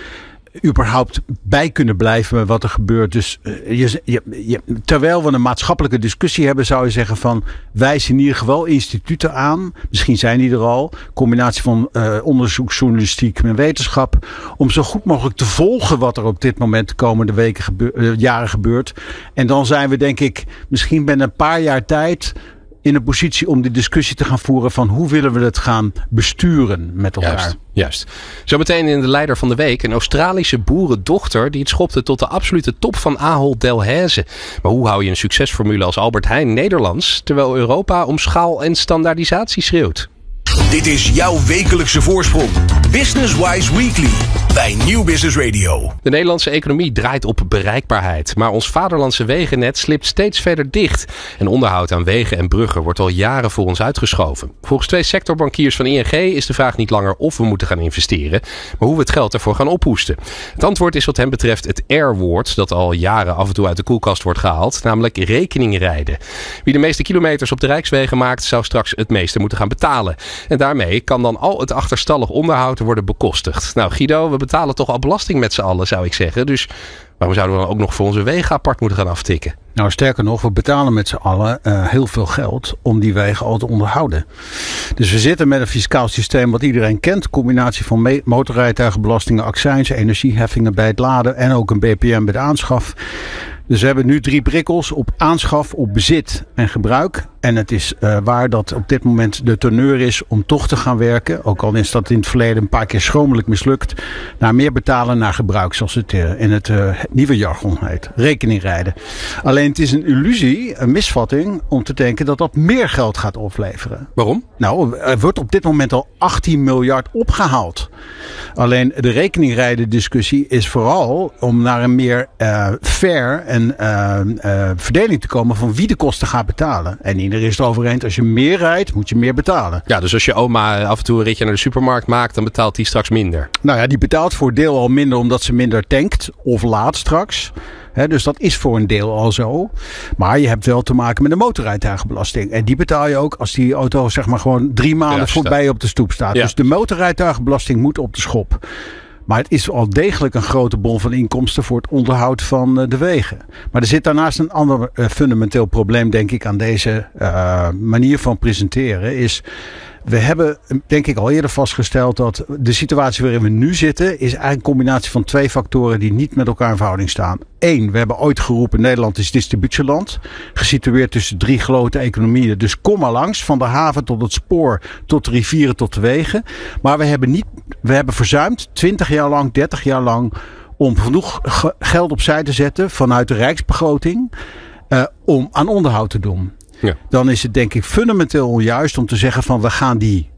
überhaupt bij kunnen blijven met wat er gebeurt. Dus uh, je, je, je, terwijl we een maatschappelijke discussie hebben, zou je zeggen van wijs in ieder geval instituten aan. Misschien zijn die er al. Combinatie van uh, onderzoeksjournalistiek met wetenschap. Om zo goed mogelijk te volgen wat er op dit moment de komende weken gebeur, uh, jaren gebeurt. En dan zijn we denk ik misschien binnen een paar jaar tijd in een positie om die discussie te gaan voeren van hoe willen we het gaan besturen met elkaar. Juist, juist. Zometeen in de leider van de week een Australische boerendochter die het schopte tot de absolute top van Ahold Delhaize. Maar hoe hou je een succesformule als Albert Heijn Nederlands terwijl Europa om schaal en standaardisatie schreeuwt? Dit is jouw wekelijkse voorsprong. Business Wise Weekly bij Nieuw Business Radio. De Nederlandse economie draait op bereikbaarheid. Maar ons vaderlandse wegennet slipt steeds verder dicht. En onderhoud aan wegen en bruggen wordt al jaren voor ons uitgeschoven. Volgens twee sectorbankiers van I N G is de vraag niet langer of we moeten gaan investeren, maar hoe we het geld ervoor gaan ophoesten. Het antwoord is wat hen betreft het R-woord dat al jaren af en toe uit de koelkast wordt gehaald, namelijk rekeningrijden. Wie de meeste kilometers op de rijkswegen maakt, zou straks het meeste moeten gaan betalen. En daarmee kan dan al het achterstallig onderhoud worden bekostigd. Nou Guido, we betalen toch al belasting met z'n allen, zou ik zeggen. Dus waarom zouden we dan ook nog voor onze wegen apart moeten gaan aftikken? Nou, sterker nog, we betalen met z'n allen uh, heel veel geld om die wegen al te onderhouden. Dus we zitten met een fiscaal systeem wat iedereen kent. Combinatie van me- motorrijtuigenbelastingen, accijns, energieheffingen bij het laden en ook een B P M bij de aanschaf. Dus we hebben nu drie prikkels op aanschaf, op bezit en gebruik. En het is uh, waar dat op dit moment de teneur is om toch te gaan werken. Ook al is dat in het verleden een paar keer schromelijk mislukt. Naar meer betalen naar gebruik, zoals het uh, in het uh, nieuwe jargon heet. Rekeningrijden. Alleen het is een illusie, een misvatting om te denken dat dat meer geld gaat opleveren. Waarom? Nou, er wordt op dit moment al achttien miljard opgehaald. Alleen de rekeningrijden discussie is vooral om naar een meer uh, fair en uh, uh, verdeling te komen van wie de kosten gaat betalen. En iedereen is erover eens, als je meer rijdt, moet je meer betalen. Ja, dus als je oma af en toe een ritje naar de supermarkt maakt, dan betaalt die straks minder. Nou ja, die betaalt voor deel al minder omdat ze minder tankt of laat straks. He, dus dat is voor een deel al zo. Maar je hebt wel te maken met een motorrijtuigenbelasting. En die betaal je ook als die auto zeg maar gewoon drie maanden ja, voorbij je op de stoep staat. Ja. Dus de motorrijtuigenbelasting moet op de schop. Maar het is al degelijk een grote bron van inkomsten voor het onderhoud van de wegen. Maar er zit daarnaast een ander uh, fundamenteel probleem, denk ik, aan deze uh, manier van presenteren. Is, we hebben, denk ik, al eerder vastgesteld dat de situatie waarin we nu zitten is eigenlijk een combinatie van twee factoren die niet met elkaar in verhouding staan. Eén, we hebben ooit geroepen Nederland is distributieland. Gesitueerd tussen drie grote economieën. Dus kom maar langs, van de haven tot het spoor, tot de rivieren, tot de wegen. Maar we hebben, niet, we hebben verzuimd, twintig jaar lang, dertig jaar lang, om genoeg ge- geld opzij te zetten vanuit de rijksbegroting uh, om aan onderhoud te doen. Ja. Dan is het denk ik fundamenteel onjuist om te zeggen van we gaan die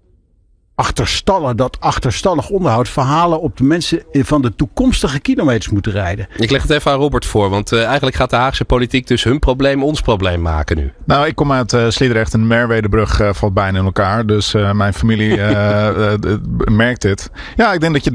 achterstallig, dat achterstallig onderhoud verhalen op de mensen van de toekomstige kilometers moeten rijden. Ik leg het even aan Robert voor, want uh, eigenlijk gaat de Haagse politiek dus hun probleem ons probleem maken nu. Nou, ik kom uit uh, Sliedrecht en de Merwedebrug uh, valt bijna in elkaar, dus uh, mijn familie uh, uh, uh, merkt dit. Ja, ik denk dat je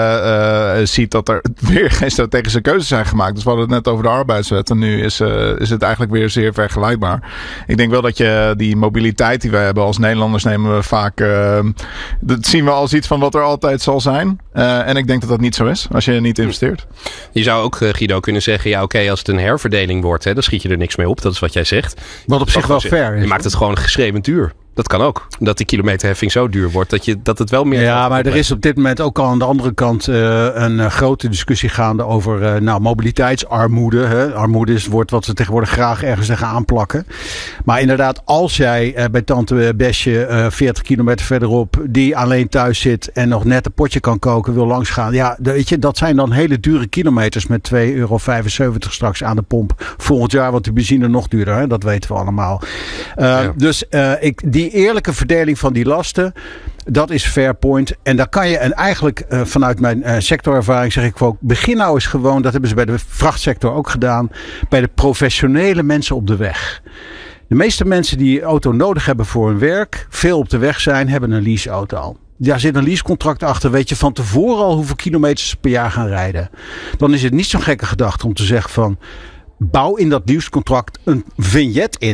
daar uh, uh, ziet dat er weer geen strategische keuzes zijn gemaakt. Dus we hadden het net over de arbeidswet en nu is, uh, is het eigenlijk weer zeer vergelijkbaar. Ik denk wel dat je die mobiliteit die we hebben als Nederlanders nemen we vaak Uh, dat zien we als iets van wat er altijd zal zijn. Uh, en ik denk dat dat niet zo is als je niet investeert. Je zou ook, Guido, kunnen zeggen, ja oké, okay, als het een herverdeling wordt, hè, dan schiet je er niks mee op. Dat is wat jij zegt. Wat op zich wel fair is. Je maakt het gewoon geschreven duur. Dat kan ook. Dat die kilometerheffing zo duur wordt dat, je, dat het wel meer... Ja, maar er is op dit moment ook al aan de andere kant uh, een uh, grote discussie gaande over uh, nou, mobiliteitsarmoede. Hè. Armoede is het woord wat we tegenwoordig graag ergens gaan aanplakken. Maar inderdaad, als jij uh, bij tante Besje uh, veertig kilometer verderop die alleen thuis zit en nog net een potje kan koken, wil langsgaan. Ja, weet je, dat zijn dan hele dure kilometers met twee euro vijfenzeventig straks aan de pomp. Volgend jaar wordt de benzine nog duurder. Hè. Dat weten we allemaal. Uh, ja. Dus uh, ik, die eerlijke verdeling van die lasten, dat is fair point. En daar kan je, en eigenlijk uh, vanuit mijn uh, sectorervaring zeg ik ook, begin nou eens gewoon, dat hebben ze bij de vrachtsector ook gedaan, bij de professionele mensen op de weg. De meeste mensen die een auto nodig hebben voor hun werk, veel op de weg zijn, hebben een leaseauto. Daar zit een leasecontract achter. Weet je van tevoren al hoeveel kilometers ze per jaar gaan rijden. Dan is het niet zo'n gekke gedachte om te zeggen van, bouw in dat leasecontract een vignet in.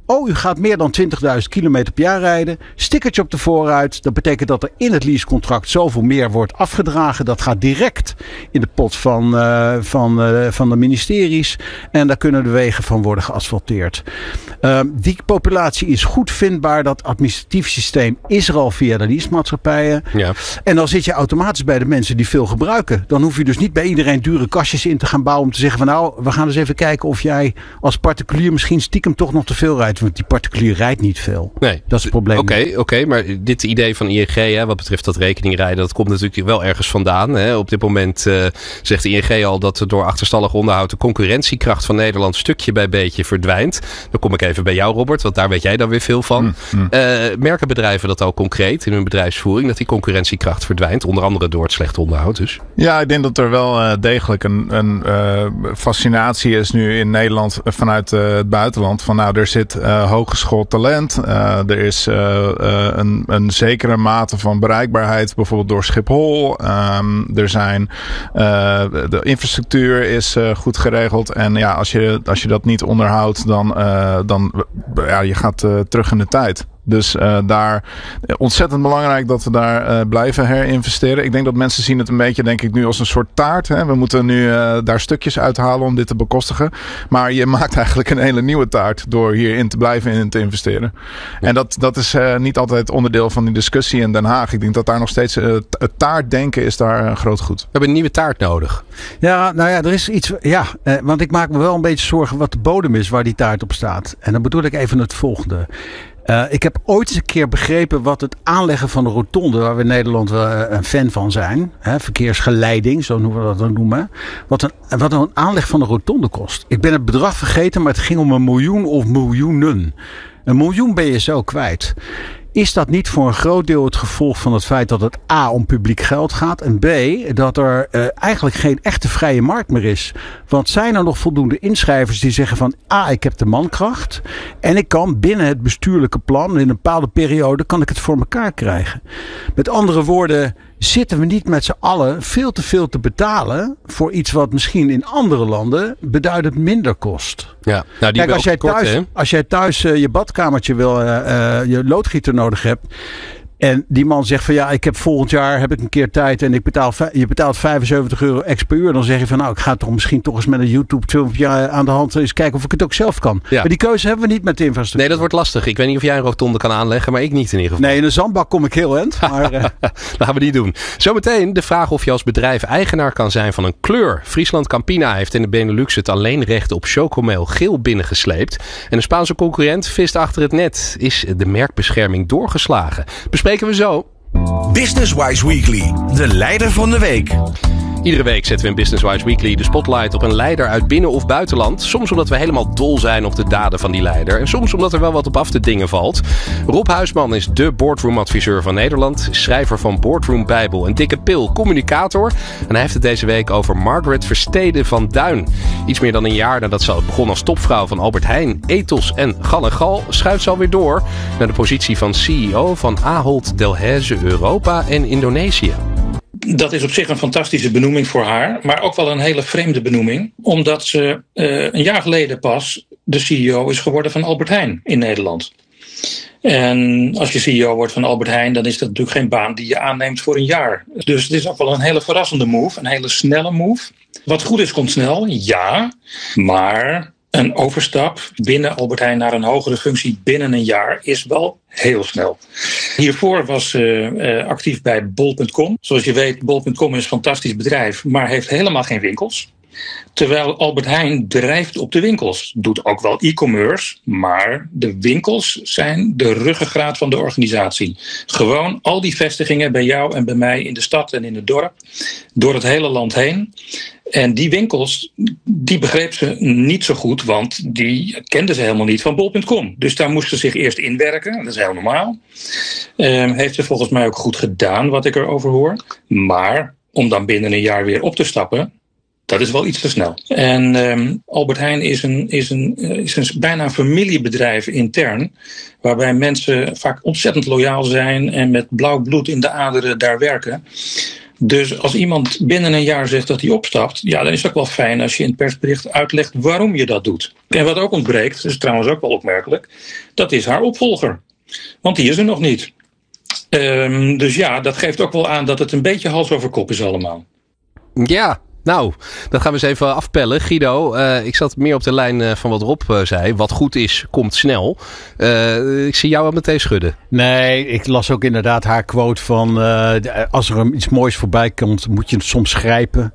Oh, u gaat meer dan twintigduizend kilometer per jaar rijden. Stickertje op de voorruit. Dat betekent dat er in het leasecontract zoveel meer wordt afgedragen. Dat gaat direct in de pot van, uh, van, uh, van de ministeries. En daar kunnen de wegen van worden geasfalteerd. Uh, die populatie is goed vindbaar. Dat administratief systeem is er al via de leasemaatschappijen. Ja. En dan zit je automatisch bij de mensen die veel gebruiken. Dan hoef je dus niet bij iedereen dure kastjes in te gaan bouwen. Om te zeggen van nou, we gaan eens even kijken of jij als particulier misschien stiekem toch nog te veel rijdt. Want die particulier rijdt niet veel. Nee. Dat is het probleem. Oké, okay, okay, maar dit idee van I N G, hè, wat betreft dat rekeningrijden, dat komt natuurlijk wel ergens vandaan. Hè. Op dit moment uh, zegt de I N G al dat door achterstallig onderhoud de concurrentiekracht van Nederland stukje bij beetje verdwijnt. Dan kom ik even bij jou, Robert, want daar weet jij dan weer veel van. Mm, mm. Uh, merken bedrijven dat al concreet in hun bedrijfsvoering, dat die concurrentiekracht verdwijnt? Onder andere door het slechte onderhoud dus. Ja, ik denk dat er wel uh, degelijk een, een uh, fascinatie is nu in Nederland vanuit uh, het buitenland. Van nou, er zit uh, hooggeschoold talent. Uh, er is uh, uh, een, een zekere mate van bereikbaarheid, bijvoorbeeld door Schiphol. Um, er zijn uh, de infrastructuur is uh, goed geregeld. En ja, als je, als je dat niet onderhoudt, dan, uh, dan ja, je gaat uh, terug in de tijd. Dus uh, daar ontzettend belangrijk dat we daar uh, blijven herinvesteren. Ik denk dat mensen zien het een beetje, denk ik, nu als een soort taart. Hè? We moeten nu uh, daar stukjes uithalen om dit te bekostigen. Maar je maakt eigenlijk een hele nieuwe taart door hierin te blijven in te investeren. Ja. En dat, dat is uh, niet altijd onderdeel van die discussie in Den Haag. Ik denk dat daar nog steeds uh, het taartdenken is daar uh, groot goed. We hebben een nieuwe taart nodig. Ja, nou ja, er is iets. Ja, eh, want ik maak me wel een beetje zorgen wat de bodem is waar die taart op staat. En dan bedoel ik even het volgende. Uh, ik heb ooit eens een keer begrepen wat het aanleggen van de rotonde, waar we in Nederland wel uh, een fan van zijn, hè, verkeersgeleiding, zo noemen we dat dan noemen, wat een, wat een aanleg van de rotonde kost. Ik ben het bedrag vergeten, maar het ging om een miljoen of miljoenen. Een miljoen ben je zo kwijt. Is dat niet voor een groot deel het gevolg van het feit dat het A om publiek geld gaat en B dat er uh, eigenlijk geen echte vrije markt meer is? Want zijn er nog voldoende inschrijvers die zeggen van A, ik heb de mankracht en ik kan binnen het bestuurlijke plan in een bepaalde periode kan ik het voor elkaar krijgen. Met andere woorden, zitten we niet met z'n allen veel te veel te betalen voor iets wat misschien in andere landen beduidend minder kost. Ja, nou die Kijk, als jij, kort, thuis, hè? als jij thuis uh, je badkamertje wil, uh, uh, je loodgieter nodig hebt. En die man zegt van ja, ik heb volgend jaar heb ik een keer tijd en ik betaal, je betaalt vijfenzeventig euro ex per uur. Dan zeg je van nou, ik ga toch misschien toch eens met een YouTube filmpje aan de hand eens kijken of ik het ook zelf kan. Ja. Maar die keuze hebben we niet met de infrastructuur. Nee, dat wordt lastig. Ik weet niet of jij een rotonde kan aanleggen, maar ik niet in ieder geval. Nee, in een zandbak kom ik heel eind. Maar uh... dat gaan we niet doen. Zometeen de vraag of je als bedrijf eigenaar kan zijn van een kleur. Friesland Campina heeft in de Benelux het alleenrecht op chocomel geel binnengesleept. En een Spaanse concurrent vist achter het net. Is de merkbescherming doorgeslagen? Bespreken we zo. Businesswise Weekly, de leider van de week. Iedere week zetten we in Businesswise Weekly de spotlight op een leider uit binnen- of buitenland. Soms omdat we helemaal dol zijn op de daden van die leider. En soms omdat er wel wat op af te dingen valt. Rob Huisman is de boardroom-adviseur van Nederland. Schrijver van Boardroom Bijbel, een dikke pil, communicator. En hij heeft het deze week over Margaret Versteden van Duin. Iets meer dan een jaar nadat ze begon als topvrouw van Albert Heijn, Ethos en Gal en Gal, schuift ze alweer door naar de positie van C E O van Ahold Delhaize Europa en Indonesië. Dat is op zich een fantastische benoeming voor haar, maar ook wel een hele vreemde benoeming. Omdat ze uh, een jaar geleden pas de C E O is geworden van Albert Heijn in Nederland. En als je C E O wordt van Albert Heijn, dan is dat natuurlijk geen baan die je aanneemt voor een jaar. Dus het is ook wel een hele verrassende move, een hele snelle move. Wat goed is, komt snel, ja, maar een overstap binnen Albert Heijn naar een hogere functie binnen een jaar is wel heel snel. Hiervoor was ze uh, uh, actief bij bol punt com. Zoals je weet, bol punt com is een fantastisch bedrijf, maar heeft helemaal geen winkels. Terwijl Albert Heijn drijft op de winkels. Doet ook wel e-commerce, maar de winkels zijn de ruggengraat van de organisatie. Gewoon al die vestigingen bij jou en bij mij in de stad en in het dorp. Door het hele land heen. En die winkels, die begreep ze niet zo goed, want die kenden ze helemaal niet van bol punt com. Dus daar moest ze zich eerst inwerken, dat is heel normaal. Um, heeft ze volgens mij ook goed gedaan, wat ik erover hoor. Maar om dan binnen een jaar weer op te stappen, dat is wel iets te snel. En um, Albert Heijn is een, is, een, is een bijna een familiebedrijf intern, waarbij mensen vaak ontzettend loyaal zijn en met blauw bloed in de aderen daar werken. Dus als iemand binnen een jaar zegt dat hij opstapt, ja, dan is het ook wel fijn als je in het persbericht uitlegt waarom je dat doet. En wat ook ontbreekt, dat is trouwens ook wel opmerkelijk, dat is haar opvolger. Want die is er nog niet. Um, dus ja, dat geeft ook wel aan dat het een beetje hals over kop is allemaal. Ja, nou, dat gaan we eens even afpellen. Guido, uh, ik zat meer op de lijn uh, van wat Rob uh, zei. Wat goed is, komt snel. Uh, ik zie jou al meteen schudden. Nee, ik las ook inderdaad haar quote van uh, als er iets moois voorbij komt, moet je het soms grijpen.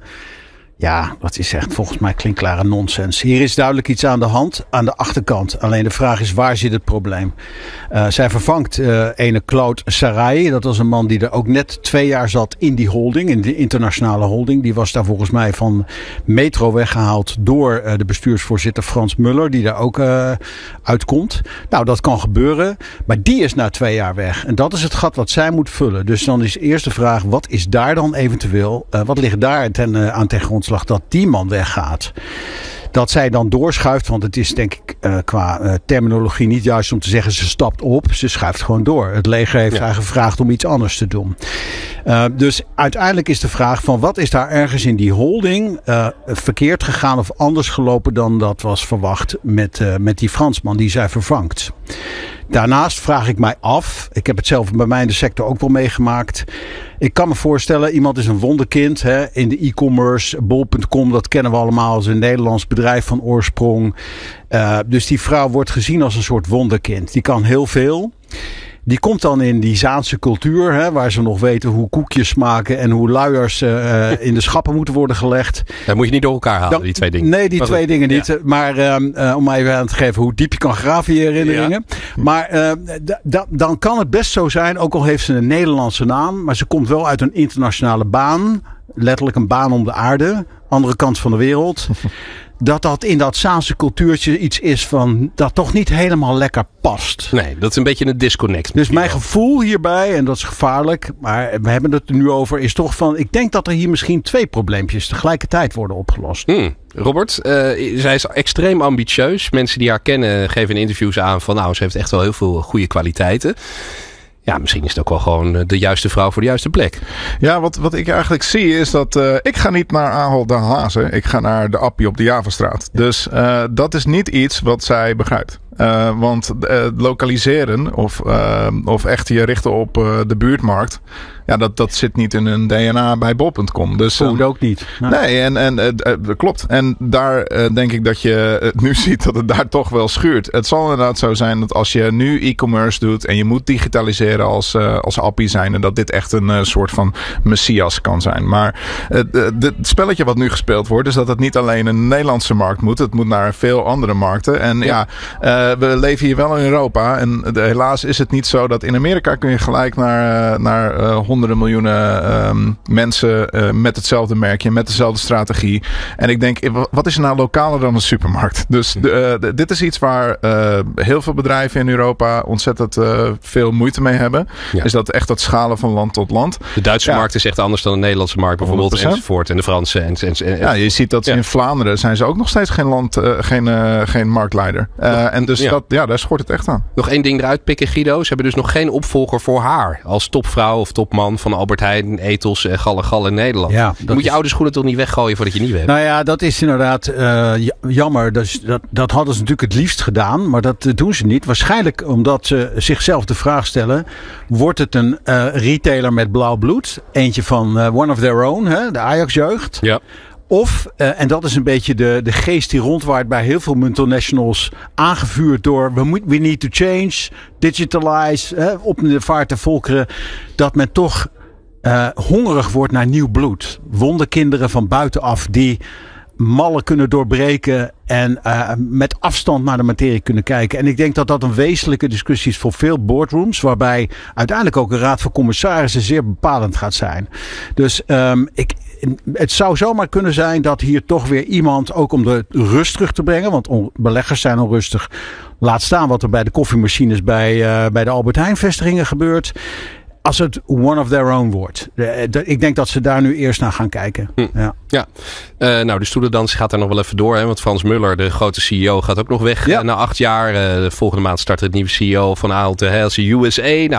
Ja, dat is echt volgens mij klinkklare nonsens. Hier is duidelijk iets aan de hand, aan de achterkant. Alleen de vraag is, waar zit het probleem? Uh, zij vervangt uh, ene Claude Sarrailly. Dat was een man die er ook net twee jaar zat in die holding, in de internationale holding. Die was daar volgens mij van Metro weggehaald door uh, de bestuursvoorzitter Frans Muller, die daar ook uh, uitkomt. Nou, dat kan gebeuren, maar die is na twee jaar weg. En dat is het gat wat zij moet vullen. Dus dan is eerst de vraag, wat is daar dan eventueel, uh, wat ligt daar ten, uh, aan ten grondslag dat die man weggaat? Dat zij dan doorschuift, want het is denk ik uh, qua uh, terminologie niet juist om te zeggen ze stapt op. Ze schuift gewoon door. Het leger heeft ja. haar gevraagd om iets anders te doen. Uh, dus uiteindelijk is de vraag van wat is daar ergens in die holding uh, verkeerd gegaan of anders gelopen dan dat was verwacht met, uh, met die Fransman die zij vervangt. Daarnaast vraag ik mij af, ik heb het zelf bij mij in de sector ook wel meegemaakt. Ik kan me voorstellen, iemand is een wonderkind hè, in de e-commerce. bol punt com, dat kennen we allemaal als een Nederlands bedrijf van oorsprong. Uh, dus die vrouw wordt gezien als een soort wonderkind. Die kan heel veel. Die komt dan in die Zaanse cultuur, hè, waar ze nog weten hoe koekjes smaken en hoe luiers uh, in de schappen moeten worden gelegd. Dat moet je niet door elkaar halen, dan, die twee dingen. Nee, die maar twee goed. dingen niet. Ja. Maar um, uh, om even aan te geven hoe diep je kan graven in je herinneringen. Ja. Maar uh, d- d- dan kan het best zo zijn, ook al heeft ze een Nederlandse naam, maar ze komt wel uit een internationale baan. Letterlijk een baan om de aarde. Andere kant van de wereld. Dat dat in dat Zaanse cultuurtje iets is van dat toch niet helemaal lekker past. Nee, dat is een beetje een disconnect. Dus mijn gevoel hierbij, en dat is gevaarlijk, maar we hebben het er nu over, is toch van, ik denk dat er hier misschien twee probleempjes tegelijkertijd worden opgelost. Hmm. Robert, uh, zij is extreem ambitieus. Mensen die haar kennen geven in interviews aan van nou, ze heeft echt wel heel veel goede kwaliteiten. Ja, misschien is het ook wel gewoon de juiste vrouw voor de juiste plek. Ja, wat, wat ik eigenlijk zie is dat uh, ik ga niet naar Ahold Den Hazen. Ik ga naar de Appie op de Javastraat. Ja. Dus uh, dat is niet iets wat zij begrijpt. Uh, want uh, lokaliseren of, uh, of echt je richten op uh, de buurtmarkt. Ja, dat, dat zit niet in hun D N A bij bol punt com. Dus, Food ook niet. Nee, nee en, en uh, uh, klopt. En daar uh, denk ik dat je uh, nu ziet dat het daar toch wel schuurt. Het zal inderdaad zo zijn dat als je nu e-commerce doet en je moet digitaliseren als, uh, als appie zijn, en dat dit echt een uh, soort van messias kan zijn. Maar uh, het spelletje wat nu gespeeld wordt, is dat het niet alleen een Nederlandse markt moet. Het moet naar veel andere markten. En ja, ja uh, we leven hier wel in Europa. En de, helaas is het niet zo dat in Amerika kun je gelijk naar, uh, naar uh, honderden miljoenen um, mensen uh, met hetzelfde merkje, met dezelfde strategie. En ik denk, wat is er nou lokaler dan een supermarkt? Dus de, uh, de, dit is iets waar uh, heel veel bedrijven in Europa ontzettend uh, veel moeite mee hebben. Ja. Is dat echt dat schalen van land tot land. De Duitse ja. markt is echt anders dan de Nederlandse markt bijvoorbeeld honderd procent. Enzovoort. En de Franse. En, en, en, ja, je ziet dat ja. in Vlaanderen zijn ze ook nog steeds geen land, uh, geen, uh, geen marktleider. Uh, en dus ja. Dat, ja, daar schort het echt aan. Nog één ding eruit pikken, Guido. Ze hebben dus nog geen opvolger voor haar. Als topvrouw of topman van Albert Heijn, Ethos en Galle Galle in Nederland. Ja, je moet je is... oude schoenen toch niet weggooien voordat je nieuwe hebt? Nou ja, dat is inderdaad uh, jammer. Dus dat, dat hadden ze natuurlijk het liefst gedaan. Maar dat doen ze niet. Waarschijnlijk omdat ze zichzelf de vraag stellen. Wordt het een uh, retailer met blauw bloed? Eentje van uh, One of Their Own, hè, de Ajax-jeugd. Ja. Of, uh, en dat is een beetje de, de geest die rondwaart bij heel veel multinationals, aangevuurd door we, moet, we need to change, digitalize, hè, op de vaart der volkeren, dat men toch uh, hongerig wordt naar nieuw bloed. Wonderkinderen van buitenaf die mallen kunnen doorbreken en uh, met afstand naar de materie kunnen kijken. En ik denk dat dat een wezenlijke discussie is voor veel boardrooms, waarbij uiteindelijk ook een raad van commissarissen zeer bepalend gaat zijn. Dus um, ik, het zou zomaar kunnen zijn dat hier toch weer iemand, ook om de rust terug te brengen, want on, beleggers zijn onrustig. Laat staan wat er bij de koffiemachines bij, uh, bij de Albert Heijn vestigingen gebeurt. Als het one of their own wordt. Ik denk dat ze daar nu eerst naar gaan kijken. Hm. Ja. ja. Uh, nou, de stoelendans gaat er nog wel even door. Hè? Want Frans Muller, de grote C E O, gaat ook nog weg ja. uh, na acht jaar. Uh, de volgende maand start het nieuwe C E O van Ahold Delhaize U S A. Nou,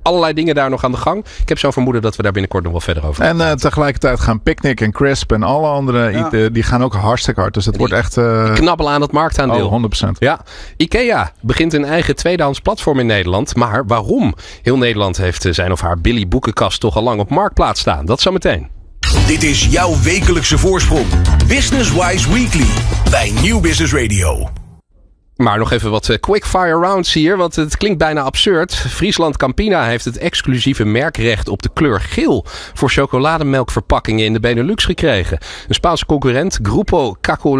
allerlei dingen daar nog aan de gang. Ik heb zo'n vermoeden dat we daar binnenkort nog wel verder over gaan. En uh, tegelijkertijd gaan Picnic en Crisp en alle andere, ja. uh, die gaan ook hartstikke hard. Dus het wordt echt... Uh... knabbelen aan dat marktaandeel. Oh, honderd procent. Ja. IKEA begint een eigen tweedehands platform in Nederland. Maar waarom? Heel Nederland heeft zijn of haar Billy boekenkast toch al lang op Marktplaats staan. Dat zometeen. Dit is jouw wekelijkse voorsprong. Business Wise Weekly bij Nieuw Business Radio. Maar nog even wat quickfire rounds hier, want het klinkt bijna absurd. Friesland Campina heeft het exclusieve merkrecht op de kleur geel voor chocolademelkverpakkingen in de Benelux gekregen. Een Spaanse concurrent, Grupo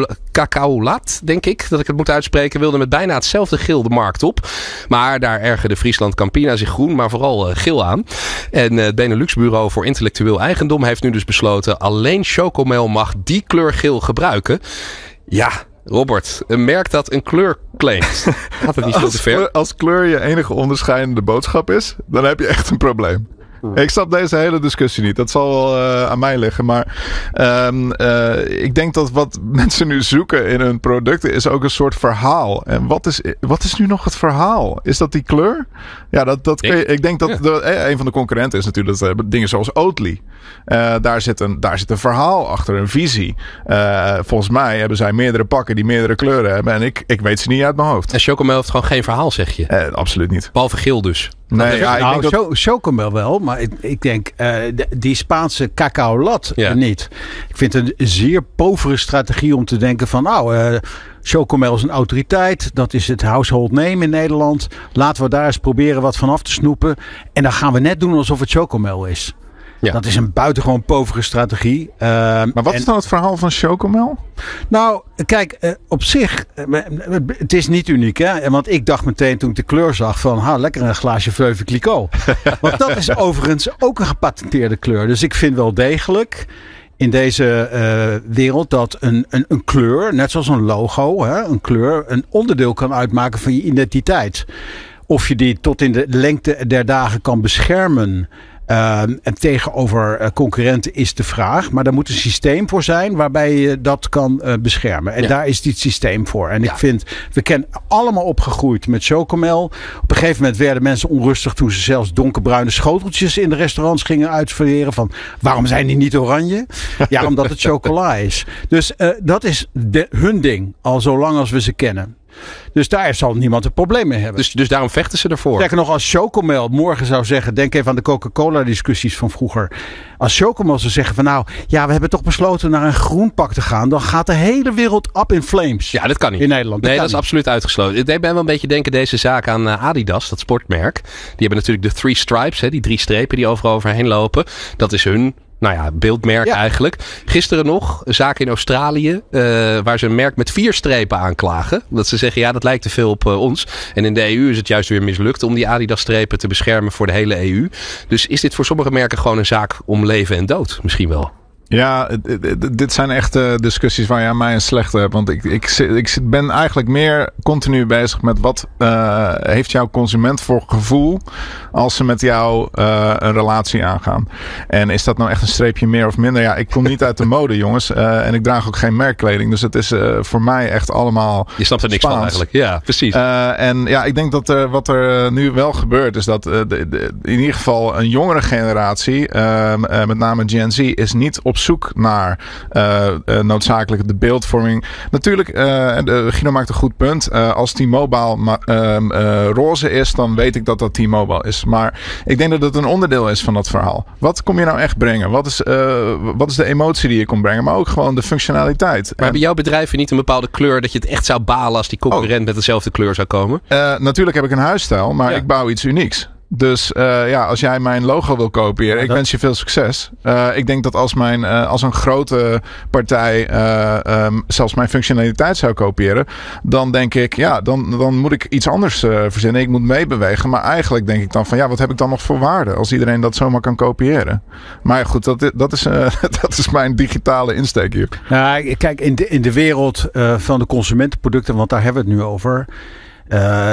Cacaolat, denk ik dat ik het moet uitspreken, wilde met bijna hetzelfde geel de markt op. Maar daar ergerde Friesland Campina zich groen, maar vooral uh, geel aan. En uh, het Benelux Bureau voor Intellectueel Eigendom heeft nu dus besloten, alleen Chocomel mag die kleur geel gebruiken. Ja... Robert, een merk dat een kleur claimt. Gaat het niet veel te ver? Als kleur je enige onderscheidende boodschap is, dan heb je echt een probleem. Hmm. Ik snap deze hele discussie niet. Dat zal wel uh, aan mij liggen. Maar um, uh, ik denk dat wat mensen nu zoeken in hun producten is ook een soort verhaal. En wat is, wat is nu nog het verhaal? Is dat die kleur? Ja, dat, dat ik, je, ik denk dat ja. de, eh, een van de concurrenten is natuurlijk dat, uh, dingen zoals Oatly. Uh, daar, zit een, daar zit een verhaal achter, een visie. Uh, volgens mij hebben zij meerdere pakken die meerdere kleuren hebben. En ik, ik weet ze niet uit mijn hoofd. En Chocomel heeft gewoon geen verhaal, zeg je? Uh, absoluut niet. Behalve geel dus. Nee, ja, ik nou, denk dat... Chocomel wel, maar ik, ik denk uh, de, die Spaanse cacaolat ja. niet. Ik vind het een zeer povere strategie om te denken van nou, uh, Chocomel is een autoriteit. Dat is het household name in Nederland. Laten we daar eens proberen wat van af te snoepen. En dan gaan we net doen alsof het Chocomel is. Ja. Dat is een buitengewoon povere strategie. Uh, maar wat en, is dan het verhaal van Chocomel? Nou, kijk, uh, op zich, uh, het is niet uniek, hè? Want ik dacht meteen toen ik de kleur zag van, ha, lekker een glaasje Veuve Clicquot. Want dat is overigens ook een gepatenteerde kleur. Dus ik vind wel degelijk in deze uh, wereld dat een, een, een kleur, net zoals een logo, hè, een kleur, een onderdeel kan uitmaken van je identiteit. Of je die tot in de lengte der dagen kan beschermen. Uh, en tegenover uh, concurrenten is de vraag. Maar daar moet een systeem voor zijn waarbij je dat kan uh, beschermen. En ja. daar is dit systeem voor. En ja. ik vind, we kennen allemaal opgegroeid met Chocomel. Op een gegeven moment werden mensen onrustig toen ze zelfs donkerbruine schoteltjes in de restaurants gingen uitserveren. Van waarom zijn die niet oranje? Ja, omdat het chocola is. Dus uh, dat is de, hun ding. Al zolang als we ze kennen. Dus daar zal niemand een probleem mee hebben. Dus, dus daarom vechten ze ervoor. Kijk, nog als Chocomel morgen zou zeggen, denk even aan de Coca-Cola discussies van vroeger. Als Chocomel zou zeggen van nou, ja, we hebben toch besloten naar een groen pak te gaan. Dan gaat de hele wereld up in flames. Ja, dat kan niet. In Nederland. Dat nee, dat niet. is absoluut uitgesloten. Ik ben wel een beetje denken deze zaak aan Adidas, dat sportmerk. Die hebben natuurlijk de three stripes, hè, die drie strepen die overal overheen lopen. Dat is hun... Nou ja, beeldmerk ja. eigenlijk. Gisteren nog een zaak in Australië. Uh, waar ze een merk met vier strepen aanklagen. Dat ze zeggen, ja, dat lijkt te veel op uh, ons. En in de E U is het juist weer mislukt om die Adidas strepen te beschermen voor de hele E U. Dus is dit voor sommige merken gewoon een zaak om leven en dood? Misschien wel. Ja, dit zijn echt uh, discussies waar je aan mij een slechte hebt. Want ik, ik, ik ben eigenlijk meer continu bezig met wat uh, heeft jouw consument voor gevoel als ze met jou uh, een relatie aangaan. En is dat nou echt een streepje meer of minder? Ja, ik kom niet uit de mode, jongens. Uh, en ik draag ook geen merkkleding. Dus het is uh, voor mij echt allemaal Je snapt er niks Spaans. van eigenlijk. Ja, precies. Uh, en ja, ik denk dat uh, wat er nu wel gebeurt is dat uh, de, de, in ieder geval een jongere generatie, uh, uh, met name Gen Z, is niet op zoek naar uh, uh, noodzakelijk de beeldvorming. Natuurlijk, uh, de, Guido maakt een goed punt. Uh, als T-Mobile ma- uh, uh, roze is, dan weet ik dat dat T-Mobile is. Maar ik denk dat het een onderdeel is van dat verhaal. Wat kom je nou echt brengen? Wat is, uh, wat is de emotie die je komt brengen? Maar ook gewoon de functionaliteit. Maar hebben jouw bedrijven niet een bepaalde kleur dat je het echt zou balen als die concurrent oh. met dezelfde kleur zou komen? Uh, natuurlijk heb ik een huisstijl, maar ja. ik bouw iets unieks. Dus uh, ja, als jij mijn logo wil kopiëren, ja, ik dat... wens je veel succes. Uh, ik denk dat als, mijn, uh, als een grote partij uh, um, zelfs mijn functionaliteit zou kopiëren, dan denk ik, ja, dan, dan moet ik iets anders uh, verzinnen. Ik moet meebewegen. Maar eigenlijk denk ik dan van, ja, wat heb ik dan nog voor waarde als iedereen dat zomaar kan kopiëren? Maar goed, dat, dat, is, uh, dat is mijn digitale insteek hier. Nou, kijk, in de, in de wereld uh, van de consumentenproducten, want daar hebben we het nu over. Uh,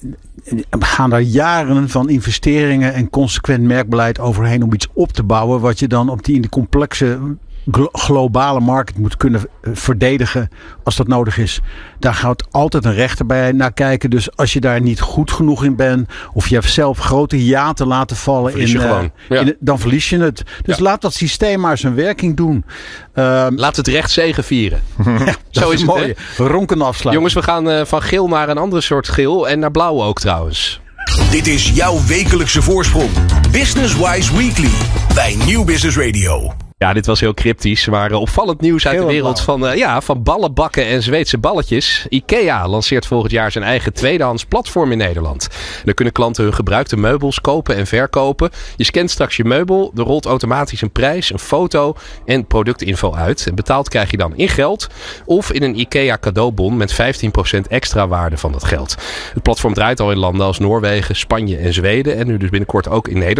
we gaan daar jaren van investeringen en consequent merkbeleid overheen om iets op te bouwen wat je dan op die in de complexe glo- globale markt moet kunnen verdedigen als dat nodig is. Daar gaat altijd een rechter bij naar kijken. Dus als je daar niet goed genoeg in bent, of je hebt zelf grote hiaten laten vallen, verlies in, je gewoon. uh, Ja. in, dan verlies je het. Dus Ja. laat dat systeem maar zijn werking doen. Uh, Laat het recht zegevieren. ja, Zo is het, mooi. Ronken afsluiten. Jongens, we gaan uh, van geel naar een andere soort geel. En naar blauw ook trouwens. Dit is jouw wekelijkse voorsprong. Business Wise Weekly bij Nieuw Business Radio. Ja, dit was heel cryptisch, maar uh, opvallend nieuws uit Heel de wereld van, uh, ja, van ballenbakken en Zweedse balletjes. IKEA lanceert volgend jaar zijn eigen tweedehands platform in Nederland. Dan kunnen klanten hun gebruikte meubels kopen en verkopen. Je scant straks je meubel, er rolt automatisch een prijs, een foto en productinfo uit. En betaald krijg je dan in geld of in een IKEA cadeaubon met vijftien procent extra waarde van dat geld. Het platform draait al in landen als Noorwegen, Spanje en Zweden en nu dus binnenkort ook in Nederland.